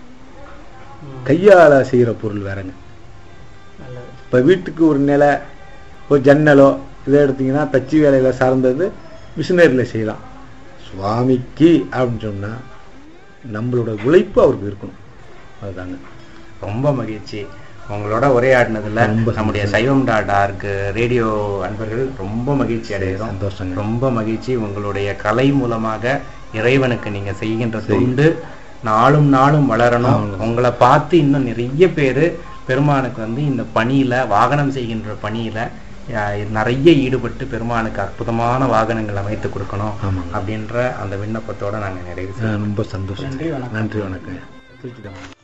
கையால செய்யற பொருள் வேறங்க. இப்ப வீட்டுக்கு ஒரு நிலை ஒரு ஜன்னலோ இதை எடுத்தீங்கன்னா தச்சு வேலையில சார்ந்தது மிஷினரியில செய்யலாம். சுவாமிக்கு அப்படின்னு சொன்னா நம்மளோட உழைப்பு அவருக்கு இருக்கணும், அதுதாங்க. ரொம்ப மகிழ்ச்சி உங்களோட உரையாடினதுல. நம்முடைய சைவம்.org ரேடியோ அன்பர்கள் ரொம்ப மகிழ்ச்சி அடைகிறோம். சந்தோஷம், ரொம்ப மகிழ்ச்சி. உங்களுடைய கலை மூலமாக இறைவனுக்கு நீங்க செய்கின்ற தொண்டு நாளும் நாளும் வளரணும். உங்களை பார்த்து இன்னும் நிறைய பேரு பெருமானுக்கு வந்து இந்த பணியில வாகனம் செய்கின்ற பணியில நிறைய ஈடுபட்டு பெருமானுக்கு அற்புதமான வாகனங்கள் அமைத்து கொடுக்கணும் அப்படின்ற அந்த விண்ணப்பத்தோட நாங்க நிறைவு. ரொம்ப சந்தோஷம். நன்றி, வணக்கம்.